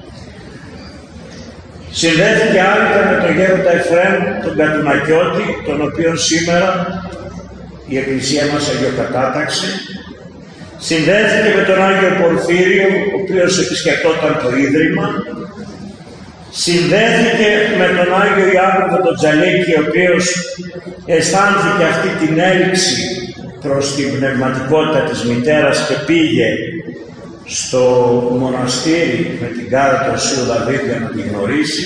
Συνδέθηκε άρρητα με τον γέροντα Εφραίμ τον Κατουνακιώτη, τον οποίον σήμερα η Εκκλησία μας αγιοκατάταξε. Συνδέθηκε με τον Άγιο Πορφύριο, ο οποίος επισκεπτόταν το Ίδρυμα. Συνδέθηκε με τον Άγιο Ιάκωβο τον Τζαλίκη, ο οποίος αισθάνθηκε αυτή την έλξη προς την πνευματικότητα της μητέρας και πήγε στο μοναστήρι με την κάρα του Οσίου Δαβίδ για να τη γνωρίσει.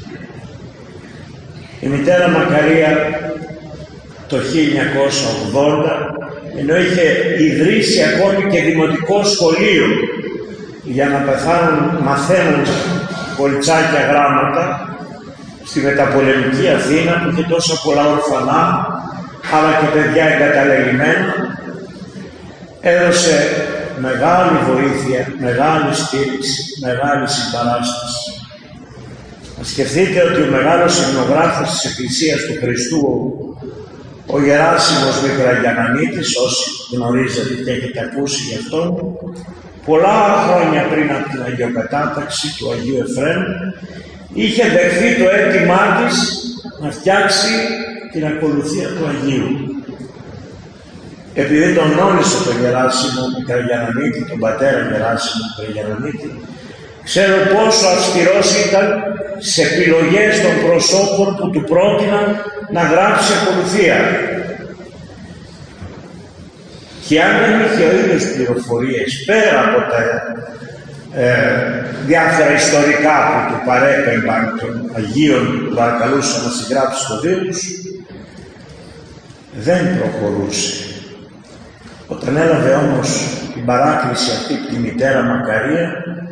Η μητέρα Μακαρία το χίλια εννιακόσια ογδόντα, ενώ είχε ιδρύσει ακόμη και δημοτικό σχολείο για να πεθάνουν, μαθαίνουν κοριτσάκια γράμματα στη μεταπολεμική Αθήνα που είχε τόσα πολλά ορφανά αλλά και παιδιά εγκαταλελειμμένα, έδωσε μεγάλη βοήθεια, μεγάλη στήριξη, μεγάλη συμπαράσταση. Να σκεφτείτε ότι ο μεγάλος υμνογράφος της Εκκλησίας του Χριστού, ο Γεράσιμος Μικραγιαννανίτης, όσοι γνωρίζετε και έχετε ακούσει γι' αυτόν, πολλά χρόνια πριν από την αγιοκατάταξη του Αγίου Εφραίμ, είχε δεχθεί το αίτημά της να φτιάξει την ακολουθία του Αγίου. Επειδή τον γνώρισε τον Γεράσιμο Μικραγιαννανίτη, τον πατέρα Γεράσιμο Μικραγιαννανίτη, ξέρω πόσο αυστηρός ήταν σε επιλογές των προσώπων που του πρότειναν να γράψει ακολουθία. Και αν δεν είχε ο ίδιος πληροφορίες πέρα από τα ε, διάφορα ιστορικά που του παρέπεμπαν των Αγίων που παρακαλούσαν να συγγράψει στο βίος, δεν προχωρούσε. Όταν έλαβε όμως την παράκληση αυτή τη μητέρα Μακαρία,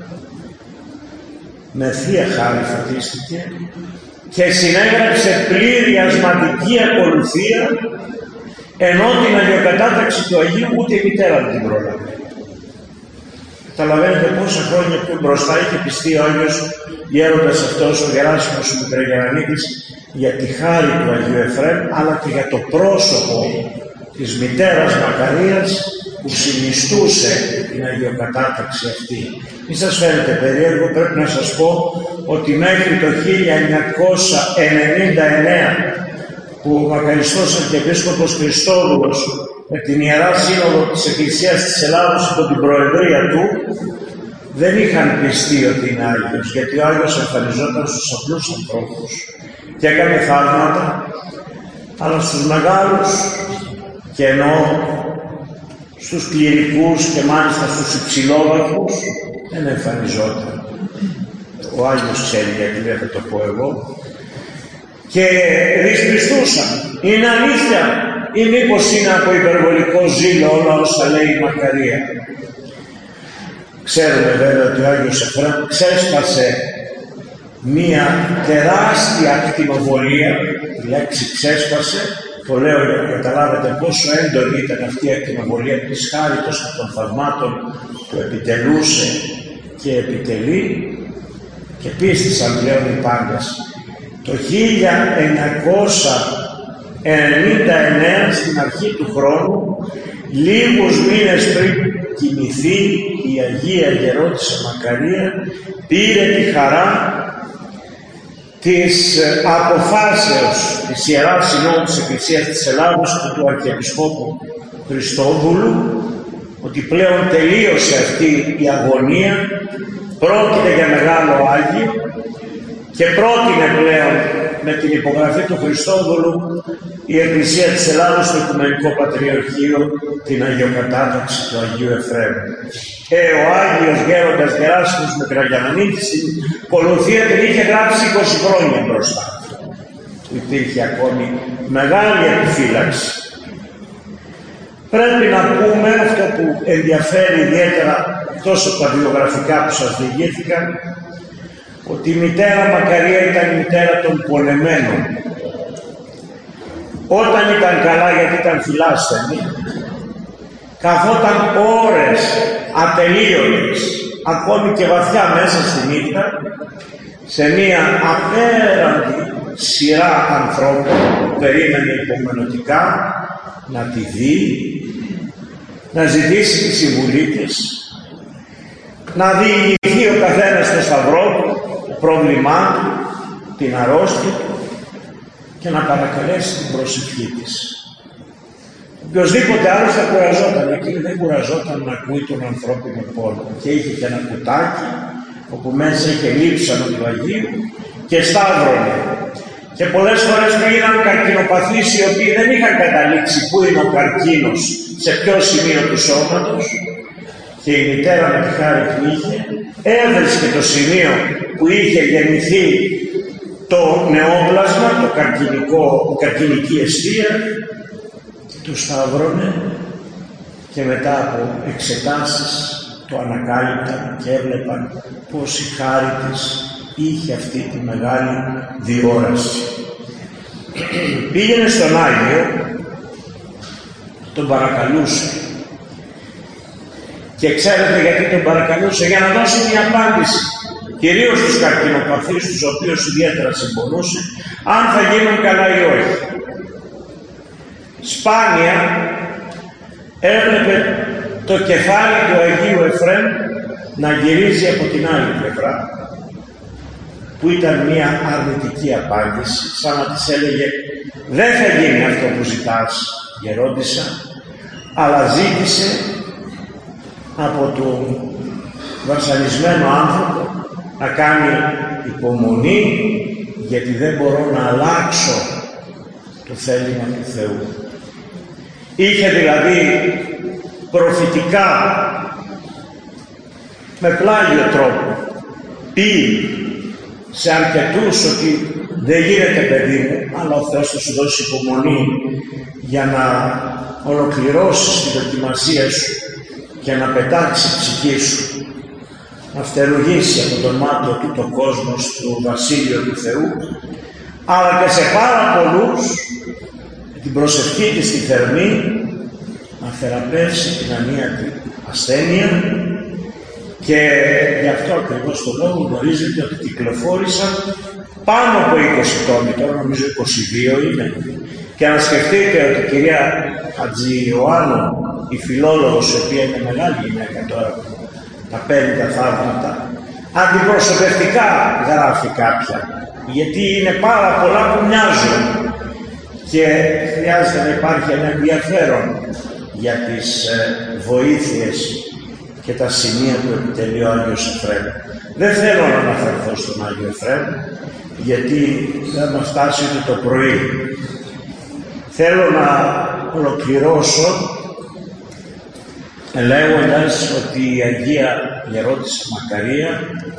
με θεία χάρη φωτίστηκε και συνέγραψε πλήρη ασματική ακολουθία, ενώ την αγιοκατάταξη του Αγίου ούτε η μητέρα δεν την πρόλαβε. Καταλαβαίνετε πόσα χρόνια πιο μπροστά είχε πιστεί ο Άγιος γέροντας αυτός, ο Γεράσιμος ο Μικραγιαννανίτης, για τη χάρη του Αγίου Εφραίμ, αλλά και για το πρόσωπο της μητέρας Μακαρίας που συνιστούσε την αγιοκατάταξη αυτή. Μη σας φαίνεται περίεργο, πρέπει να σας πω ότι μέχρι το χίλια εννιακόσια ενενήντα εννέα που ο μακαριστός Αρχιεπίσκοπος Χριστόδουλος με την Ιερά Σύνοδο της Εκκλησίας της Ελλάδος υπό την προεδρία του δεν είχαν πιστεί ότι είναι Άγιος, γιατί ο Άγιος εμφανιζόταν στους απλούς ανθρώπους και έκανε θαύματα, αλλά στους μεγάλους, και εννοώ στους κληρικούς και μάλιστα στους υψηλόβαθμους, δεν εμφανιζόταν. Ο Άγιος ξέρει γιατί δεν θα το πω εγώ. Και δυσπιστούσαν. Είναι αλήθεια ή μήπως είναι από υπερβολικό ζήλο όλα όσα λέει η Μακαρία. Ξέρουμε βέβαια ότι ο Άγιος Εφραίμ ξέσπασε μία τεράστια ακτινοβολία. Η λέξη ξέσπασε, το λέω για να καταλάβετε πόσο έντονη ήταν αυτή η ακτινοβολία της χάριτος και των θαυμάτων που επιτελούσε και επιτελεί, και πίστησαν πλέον οι πάντες. Το χίλια εννιακόσια ενενήντα εννέα, στην αρχή του χρόνου, λίγους μήνες πριν κοιμηθεί, η Αγία Γερόντισσα Μακαρία πήρε τη χαρά της αποφάσεως της Ιεράς Συνόδου της Εκκλησίας της Ελλάδος και του Αρχιεπισκόπου Χριστόδουλου ότι πλέον τελείωσε αυτή η αγωνία, πρόκειται για μεγάλο Άγιο, και πρότεινε πλέον με την υπογραφή του Χριστόδουλου η Εκκλησία της Ελλάδος στο Οικουμενικό Πατριαρχείο την αγιοκατάταξη του Αγίου Εφραίμ. Και ο Άγιος Γέροντας Γεράσιμος Μικραγιαννανίτης την ακολουθία την είχε γράψει είκοσι χρόνια μπροστά. Υπήρχε ακόμη μεγάλη επιφύλαξη. Πρέπει να πούμε αυτό που ενδιαφέρει ιδιαίτερα, εκτός από τα βιογραφικά που σας διηγήθηκαν, ότι η μητέρα Μακαρία ήταν η μητέρα των πολεμένων. Όταν ήταν καλά, γιατί ήταν φιλάσθενη, καθόταν ώρες ατελείωτες ακόμη και βαθιά μέσα στη νύχτα, σε μία απέραντη σειρά ανθρώπων που περίμενε υπομονωτικά να τη δει, να ζητήσει τη συμβουλή της, να διηγηθεί ο καθένας το σταυρό του, το πρόβλημά του, την αρρώστια του και να παρακαλέσει την προσευχή της. Οποιοσδήποτε άλλος θα κουραζόταν, εκείνη δεν κουραζόταν να ακούει τον ανθρώπινο πόνο και είχε και ένα κουτάκι όπου μέσα είχε λείψανο του Αγίου και σταύρωνε. Και πολλές φορές πήγαιναν καρκινοπαθείς οι οποίοι δεν είχαν καταλήξει πού είναι ο καρκίνος, σε ποιο σημείο του σώματος, και η μητέρα με τη χάρη που είχε έβρισκε το σημείο που είχε γεννηθεί το νεόπλασμα, το καρκινικό, η καρκινική αιστεία, του σταύρωνε και μετά από εξετάσεις το ανακάλυπταν και έβλεπαν πως η χάρη της είχε αυτή τη μεγάλη διόραση. Πήγαινε στον Άγιο, τον παρακαλούσε, και ξέρετε γιατί τον παρακαλούσε? Για να δώσει μια απάντηση, κυρίως στους καρκινοπαθείς, τους οποίους ιδιαίτερα συμπονούσε, αν θα γίνουν καλά ή όχι. Σπάνια έβλεπε το κεφάλι του Αγίου Εφραίμ να γυρίζει από την άλλη πλευρά, που ήταν μια αρνητική απάντηση, σαν να της έλεγε δεν θα γίνει αυτό που ζητάς, γερόντισσα, αλλά ζήτησε από τον βασανισμένο άνθρωπο να κάνει υπομονή, γιατί δεν μπορώ να αλλάξω το θέλημα του Θεού. Είχε δηλαδή προφητικά, με πλάγιο τρόπο, πει σε αρκετούς ότι δεν γίνεται παιδί μου, αλλά ο Θεός θα σου δώσει υπομονή για να ολοκληρώσεις τη δοκιμασία σου και να πετάξει η ψυχή σου, να φτερουγήσει από τον μάτο του το κόσμος του Βασίλειο του Θεού, αλλά και σε πάρα πολλούς την προσευχή της στη θερμή να θεραπεύσει την ανίατη ασθένεια. Και γι' αυτό ακριβώς το λόγο γνωρίζετε ότι κυκλοφόρησαν πάνω από είκοσι τόμοι, τώρα νομίζω είκοσι δύο είναι. Και να σκεφτείτε ότι η κυρία Χατζη Ιωάννου, η φιλόλογος, η οποία είναι μεγάλη γυναίκα τώρα, τα παίρνει τα θαύματα, αντιπροσωπευτικά γράφει κάποια, γιατί είναι πάρα πολλά που μοιάζουν και χρειάζεται να υπάρχει ένα ενδιαφέρον για τις ε, βοήθειες και τα σημεία που επιτελεί ο Άγιος Εφραίμ. Δεν θέλω να αναφερθώ στον Άγιο Εφραίμ, γιατί δεν θα φτάσει ούτε το πρωί. Θέλω να ολοκληρώσω λέγοντας ότι η Αγία Γερόντισσα Μακαρία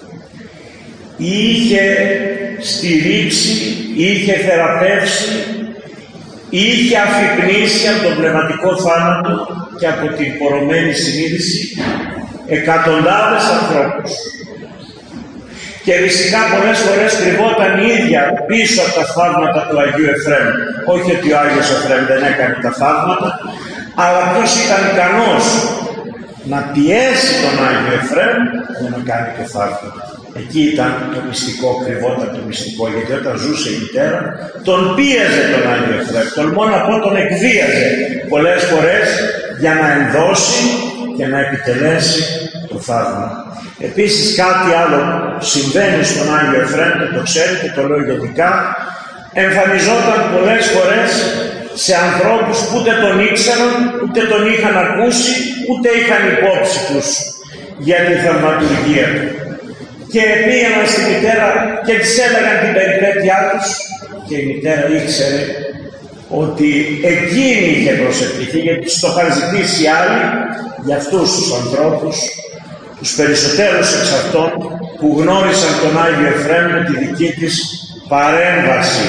είχε στηρίξει, είχε θεραπεύσει, είχε αφυπνήσει από τον πνευματικό θάνατο και από την πορωμένη συνείδηση εκατοντάδες ανθρώπους. Και φυσικά πολλές φορές κρυβόταν η ίδια πίσω από τα θαύματα του Αγίου Εφραίμ. Όχι ότι ο Άγιος Εφραίμ δεν έκανε τα θαύματα, αλλά ποιος ήταν ικανός να πιέσει τον Άγιο Εφραίμ για να κάνει και θαύματα. Εκεί ήταν το μυστικό, κρυβόταν το μυστικό, γιατί όταν ζούσε η μητέρα τον πίεζε τον Άγιο Εφραίμ, τολμώ να πω τον εκβίαζε πολλές φορές για να ενδώσει και να επιτελέσει το θαύμα. Επίσης κάτι άλλο συμβαίνει στον Άγιο Εφραίμ, και το ξέρετε, το λέω γενικά, εμφανιζόταν πολλές φορές σε ανθρώπους που ούτε τον ήξεραν, ούτε τον είχαν ακούσει, ούτε είχαν υπόψη τους για τη θαυματουργία του. Και πήγαιναν στη μητέρα και της έλεγαν την περιπέτειά τους και η μητέρα ήξερε ότι εκείνη είχε προσευχηθεί, γιατί τους το είχαν ζητήσει άλλοι για αυτούς τους ανθρώπους, τους περισσότερους εξ αυτών που γνώρισαν τον Άγιο Εφραίμ με τη δική της παρέμβαση.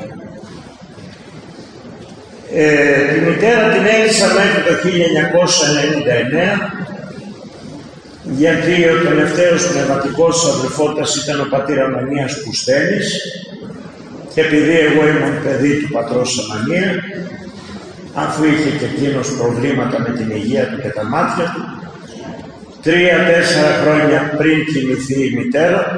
Ε, τη μητέρα την έζησα μέχρι το χίλια εννιακόσια ενενήντα εννέα, γιατί ο τελευταίος πνευματικός αδελφότας ήταν ο πατήρ Ανανίας Κουστέλης, και επειδή εγώ ήμουν παιδί του πατρός Ανανία, αφού είχε και εκείνος προβλήματα με την υγεία του και τα μάτια του, Τρία-τέσσερα χρόνια πριν κοιμηθεί η μητέρα,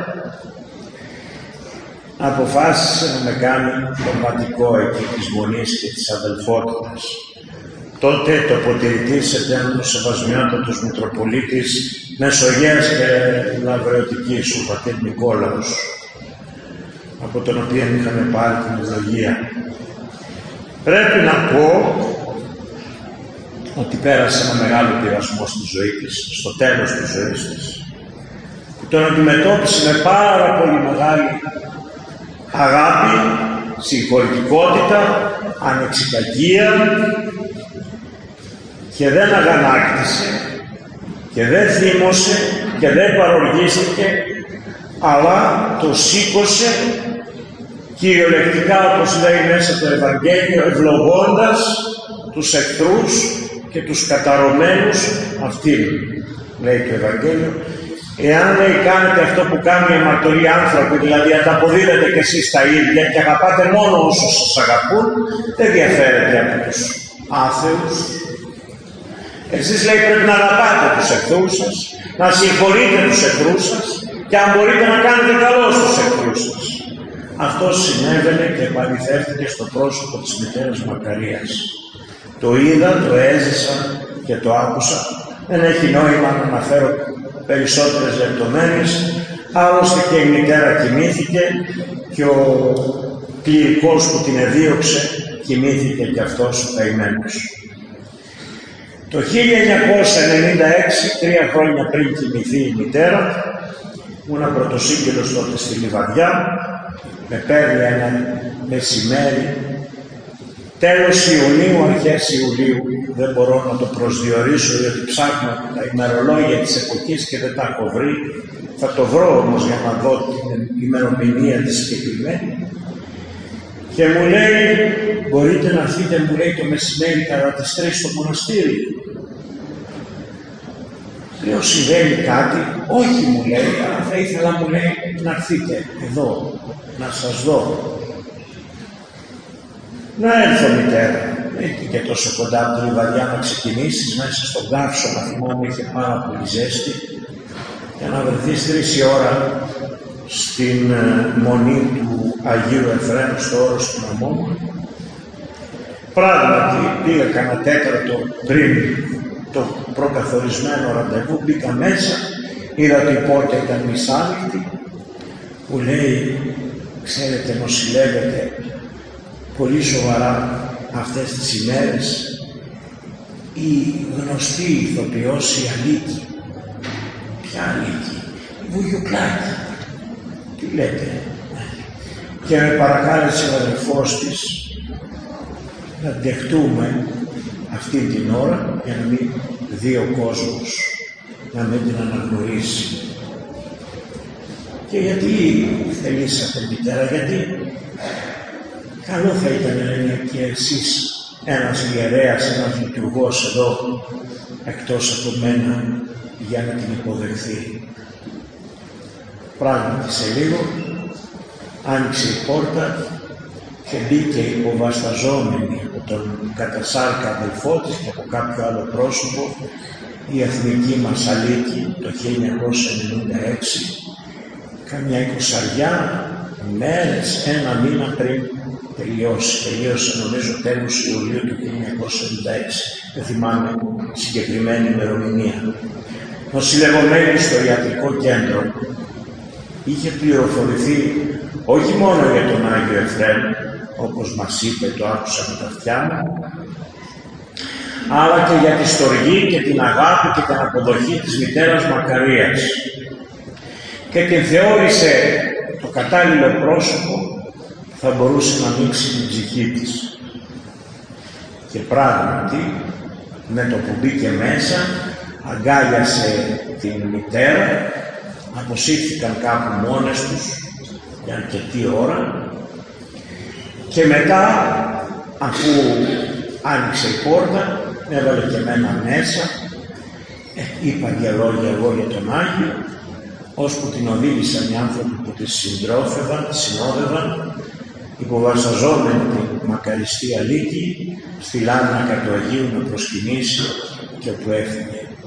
αποφάσισε να με κάνει δωματικό εκεί της Μονής και της Αδελφότητας. Τότε τοποτηρητής ετέμενο σεβασμιότατος Μητροπολίτης Μεσογείας και Λαβρεωτικής, ο πατήρ Νικόλαος, από τον οποίο είχαμε πάρει την ευλογία. Πρέπει να πω ότι πέρασε ένα μεγάλο πειρασμό στη ζωή της, στο τέλος της ζωής της, που τον αντιμετώπισε με πάρα πολύ μεγάλη αγάπη, συγχωρητικότητα, ανεξιταγία και δεν αγανάκτησε και δεν θύμωσε και δεν παροργίστηκε, αλλά το σήκωσε κυριολεκτικά, όπως λέει μέσα το Ευαγγέλιο, ευλογώντας τους εχθρούς και τους καταρωμένους αυτήν. Λέει το Ευαγγέλιο, εάν λέει κάνετε αυτό που κάνουν οι αμαρτωλοί άνθρωποι, δηλαδή ανταποδίδετε κι εσείς τα ίδια και αγαπάτε μόνο όσους σας αγαπούν, δεν διαφέρετε από τους άθεους. Εσείς λέει πρέπει να αγαπάτε τους εχθρούς σας, να συγχωρείτε τους εχθρούς σας και αν μπορείτε να κάνετε καλό στους εχθρούς σας. Αυτό συνέβαινε και επαληθεύτηκε στο πρόσωπο της μητέρας Μακαρίας. Το είδα, το έζησα και το άκουσα. Δεν έχει νόημα να αναφέρω περισσότερες λεπτομέρειες. Άλλωστε και η μητέρα κοιμήθηκε και ο κληρικός που την εδίωξε κοιμήθηκε και αυτός ο καημένος. Το χίλια εννιακόσια ενενήντα έξι, τρία χρόνια πριν κοιμηθεί η μητέρα, ήμουνα πρωτοσύγγελος τότε στη Λιβαδιά, με παίρνει ένα μεσημέρι, τέλος Ιουνίου, αρχές Ιουλίου, δεν μπορώ να το προσδιορίσω γιατί ψάχνω τα ημερολόγια της εποχής και δεν τα έχω βρει. Θα το βρω όμως για να δω την ημερομηνία της συγκεκριμένη. Και μου λέει, μπορείτε να έρθετε, μου λέει, το μεσημέρι κατά τις τρεις στο μοναστήρι. Λέω, συμβαίνει κάτι? Όχι, μου λέει, αλλά θα ήθελα, μου λέει, να έρθετε εδώ, να σας δω. Να έρθω, μητέρα. Έχει και τόσο κοντά από τη Λιβαδιά να ξεκινήσεις, μέσα στον καύσωνα, θυμόμαι, είχε πάρα πολύ ζέστη, για να βρεθείς τρεις η ώρα στην μονή του Αγίου Εφραίμ, στο όρος του Νομών. Πράγματι, πήγα κανένα τέταρτο πριν το προκαθορισμένο ραντεβού, μπήκα μέσα, είδα ότι η πόρτα ήταν μισάνοιχτη, που λέει, ξέρετε, νοσηλεύεται πολύ σοβαρά αυτές τις ημέρες η γνωστή ηθοποιός η Αλίκη. Ποια Αλίκη? Η Βουγιουκλάκη. Τι λέτε? Και με παρακάλεσε ο αδελφός της να δεχτούμε αυτή την ώρα για να μην δει ο κόσμος, να μην την αναγνωρίσει. Και γιατί θελήσατε, μητέρα? Γιατί καλό θα ήταν να είναι και εσείς ένας ιερέας, ένας λειτουργός εδώ εκτός από μένα για να την υποδεχθεί. Πράγματι σε λίγο άνοιξε η πόρτα και μπήκε υποβασταζόμενη από τον κατασάρκα αδελφό της και από κάποιο άλλο πρόσωπο η εθνική μας Αλίκη το χίλια εννιακόσια ενενήντα έξι, καμιά εικοσαριά μέρες, ένα μήνα πριν τελειώσει. Τελείωσε νομίζω τέλος Ιουλίου του χίλια εννιακόσια ενενήντα έξι. Δεν θυμάμαι συγκεκριμένη ημερομηνία. Νοσηλευομένη στο ιατρικό κέντρο, είχε πληροφορηθεί όχι μόνο για τον Άγιο Εφραίμ, όπως μας είπε, το άκουσα με τα αυτιά μου, αλλά και για τη στοργή και την αγάπη και την αποδοχή της μητέρας Μακαρίας. Και την θεώρησε το κατάλληλο πρόσωπο που θα μπορούσε να ανοίξει την ψυχή της. Και πράγματι, με το που μπήκε μέσα, αγκάλιασε την μητέρα, αποσύρθηκαν κάπου μόνες τους για αρκετή ώρα και μετά, αφού άνοιξε η πόρτα, έβαλε και εμένα μέσα, ε, είπα για λόγια εγώ για τον Άγιο, ώσπου την οδήγησαν οι άνθρωποι που τη συντρόφευαν, τη συνόδευαν, υποβασαζόμενη την μακαριστή Αλίκη, στη λάμνακα του Αγίου να προσκυνήσει και όπου έφυγε.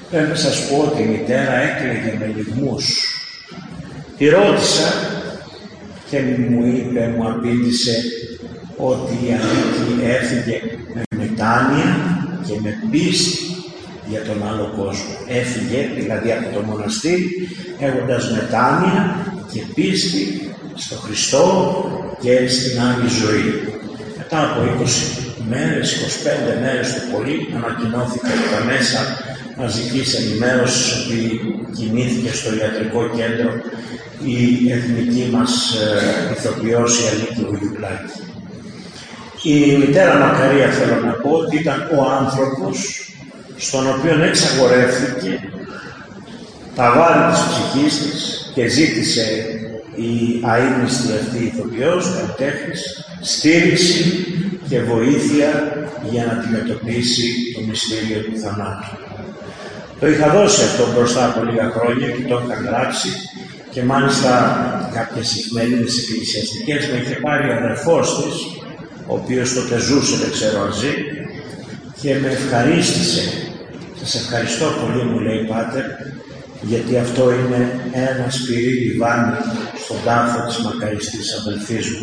Πρέπει να σας πω ότι η μητέρα έκλαιγε με λυγμούς. Τη ρώτησα και μου είπε, μου απήντησε ότι η Ανίκη έφυγε με μετάνοια και με πίστη για τον άλλο κόσμο. Έφυγε δηλαδή από το μοναστήρι έχοντας μετάνοια και πίστη στο Χριστό και στην Άλλη Ζωή. Μετά από είκοσι μέρες, είκοσι πέντε μέρες το πολύ, ανακοινώθηκε από τα μέσα μαζικής ενημέρωσης ότι κινήθηκε στο ιατρικό κέντρο η εθνική μας ε, ηθοποιός η Ανίκη Βουγιουκλάκη. Η μητέρα Μακαρία, θέλω να πω, ότι ήταν ο άνθρωπος στον οποίο εξαγορεύθηκε τα βάρη της ψυχής της και ζήτησε η αείμνηστη αυτή ηθοποιός, καλλιτέχνης, στήριξη και βοήθεια για να αντιμετωπίσει το μυστήριο του θανάτου. Το είχα δώσει αυτό μπροστά από λίγα χρόνια και το είχα γράψει και μάλιστα κάποιες εφημερίδες εκκλησιαστικές με είχε πάρει ο αδερφός της, ο οποίος τότε ζούσε, δεν ξέρω αν ζει, και με ευχαρίστησε. Σας ευχαριστώ πολύ, μου λέει, Πάτερ, γιατί αυτό είναι ένα σπυρί λιβάνι στον τάφο της μακαριστής αδελφής μου.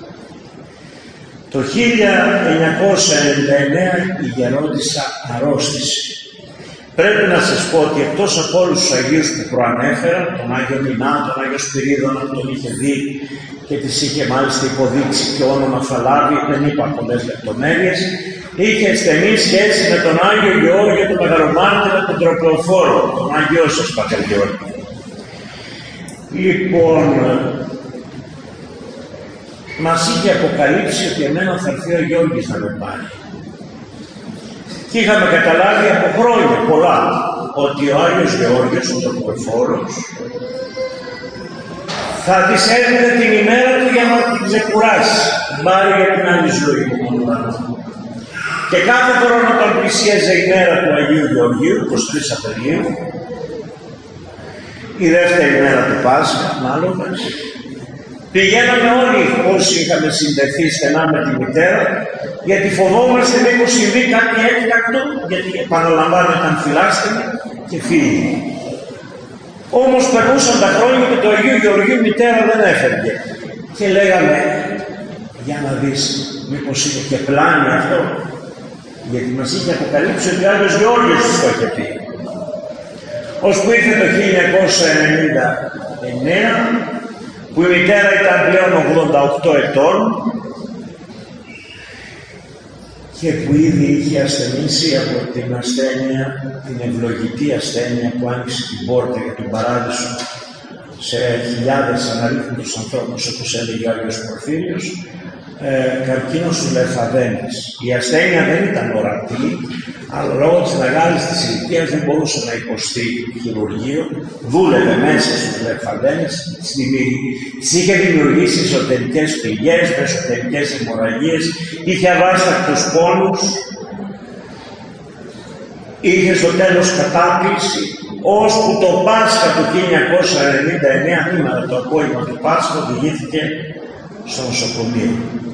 Το χίλια εννιακόσια ενενήντα εννέα η γερόντισσα αρρώστησε. Πρέπει να σας πω ότι εκτός από όλους τους Αγίους που προανέφερα, τον Άγιο Μινά, τον Άγιο Σπυρίδωνα που τον είχε δει και της είχε μάλιστα υποδείξει και όνομα θα λάβει, δεν είπα πολλές λεπτομέρειες, είχε στενή σχέση με τον Άγιο Γεώργιο, τον Μεγαλομάρτυρα, τον Τροπεοφόρο, τον Άγιο σας Πατέρ Γεώργιο. Λοιπόν, μας είχε αποκαλύψει ότι εμένα θα έρθει ο Γιώργης να με πάρει. Και είχαμε καταλάβει από χρόνια πολλά ότι ο Άγιος Γεώργιος, ο Τροπεοφόρος, θα της έρθει την ημέρα του για να την ξεκουράσει, πάρει για την άλλη ζωή του μονοπάτου. Και κάθε χρόνο όταν πλησίαζε η μέρα του Αγίου Γεωργίου, εικοστή τρίτη Απριλίου, η δεύτερη μέρα του Πάσχα, ανάλογα, πηγαίναμε όλοι όσοι είχαμε συνδεθεί στενά με τη μητέρα, γιατί φοβόμαστε μήπως συμβεί κάτι έκτακτο, γιατί επαναλαμβάνω ήταν φυλάστηνη και φίλοι. Όμως περνούσαν τα χρόνια και το Αγίου Γεωργίου μητέρα δεν έφευγε. Και λέγαμε, για να δεις, μήπως είναι και πλάνη αυτό, γιατί μας είχε αποκαλύψει ότι ο Άγιος Γεώργιος της το είχε πει. Ώσπου ήρθε το χίλια εννιακόσια ενενήντα εννέα, που η μητέρα ήταν πλέον ογδόντα οκτώ ετών και που ήδη είχε ασθενήσει από την ασθένεια, την ευλογητή ασθένεια που άνοιξε την πόρτα για τον παράδεισο σε χιλιάδες αναρρύθμιτους ανθρώπους, όπως έλεγε ο Άγιος Πορφύριος, ε, καρκίνο στους λεμφαδένες. Η ασθένεια δεν ήταν ορατή, αλλά λόγω της μεγάλης της ηλικίας δεν μπορούσε να υποστεί χειρουργείο, δούλευε μέσα στους λεμφαδένες, της είχε δημιουργήσει εσωτερικές πληγές, με εσωτερικές αιμορραγίες, είχε αβάστακτους πόνους, είχε στο τέλος κατάπληξη, ώσπου το Πάσχα του χίλια εννιακόσια ενενήντα εννέα, σήμερα το απόγευμα του Πάσχα, οδηγήθηκε στο νοσοκομείο.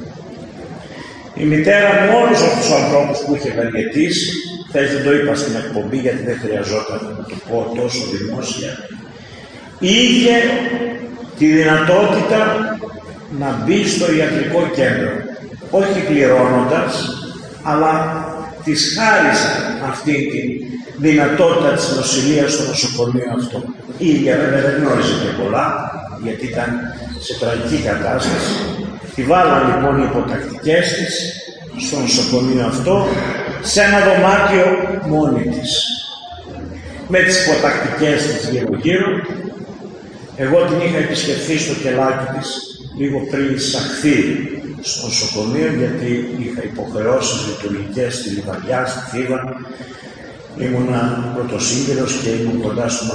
Η μητέρα μου όλους αυτούς τους ανθρώπους που είχε ευεργετήσει, θες δεν το είπα στην εκπομπή γιατί δεν χρειαζόταν να το πω τόσο δημόσια, είχε τη δυνατότητα να μπει στο ιατρικό κέντρο, όχι πληρώνοντας, αλλά της χάρισε αυτή τη δυνατότητα της νοσηλείας στο νοσοκομείο αυτό. Η ίδια βέβαια δεν γνώριζε και πολλά, γιατί ήταν σε τραγική κατάσταση. Τη βάλαν λοιπόν οι υποτακτικές της στο νοσοκομείο αυτό, σε ένα δωμάτιο μόνη της, με τις υποτακτικές της γύρω-γύρω. Εγώ την είχα επισκεφθεί στο κελάκι της λίγο πριν εισαχθεί στο νοσοκομείο, γιατί είχα υποχρεώσεις λειτουργικές στη Λιβαδιά, στη Θήβα. Ήμουνα πρωτοσύγκυρος και ήμουν κοντά στο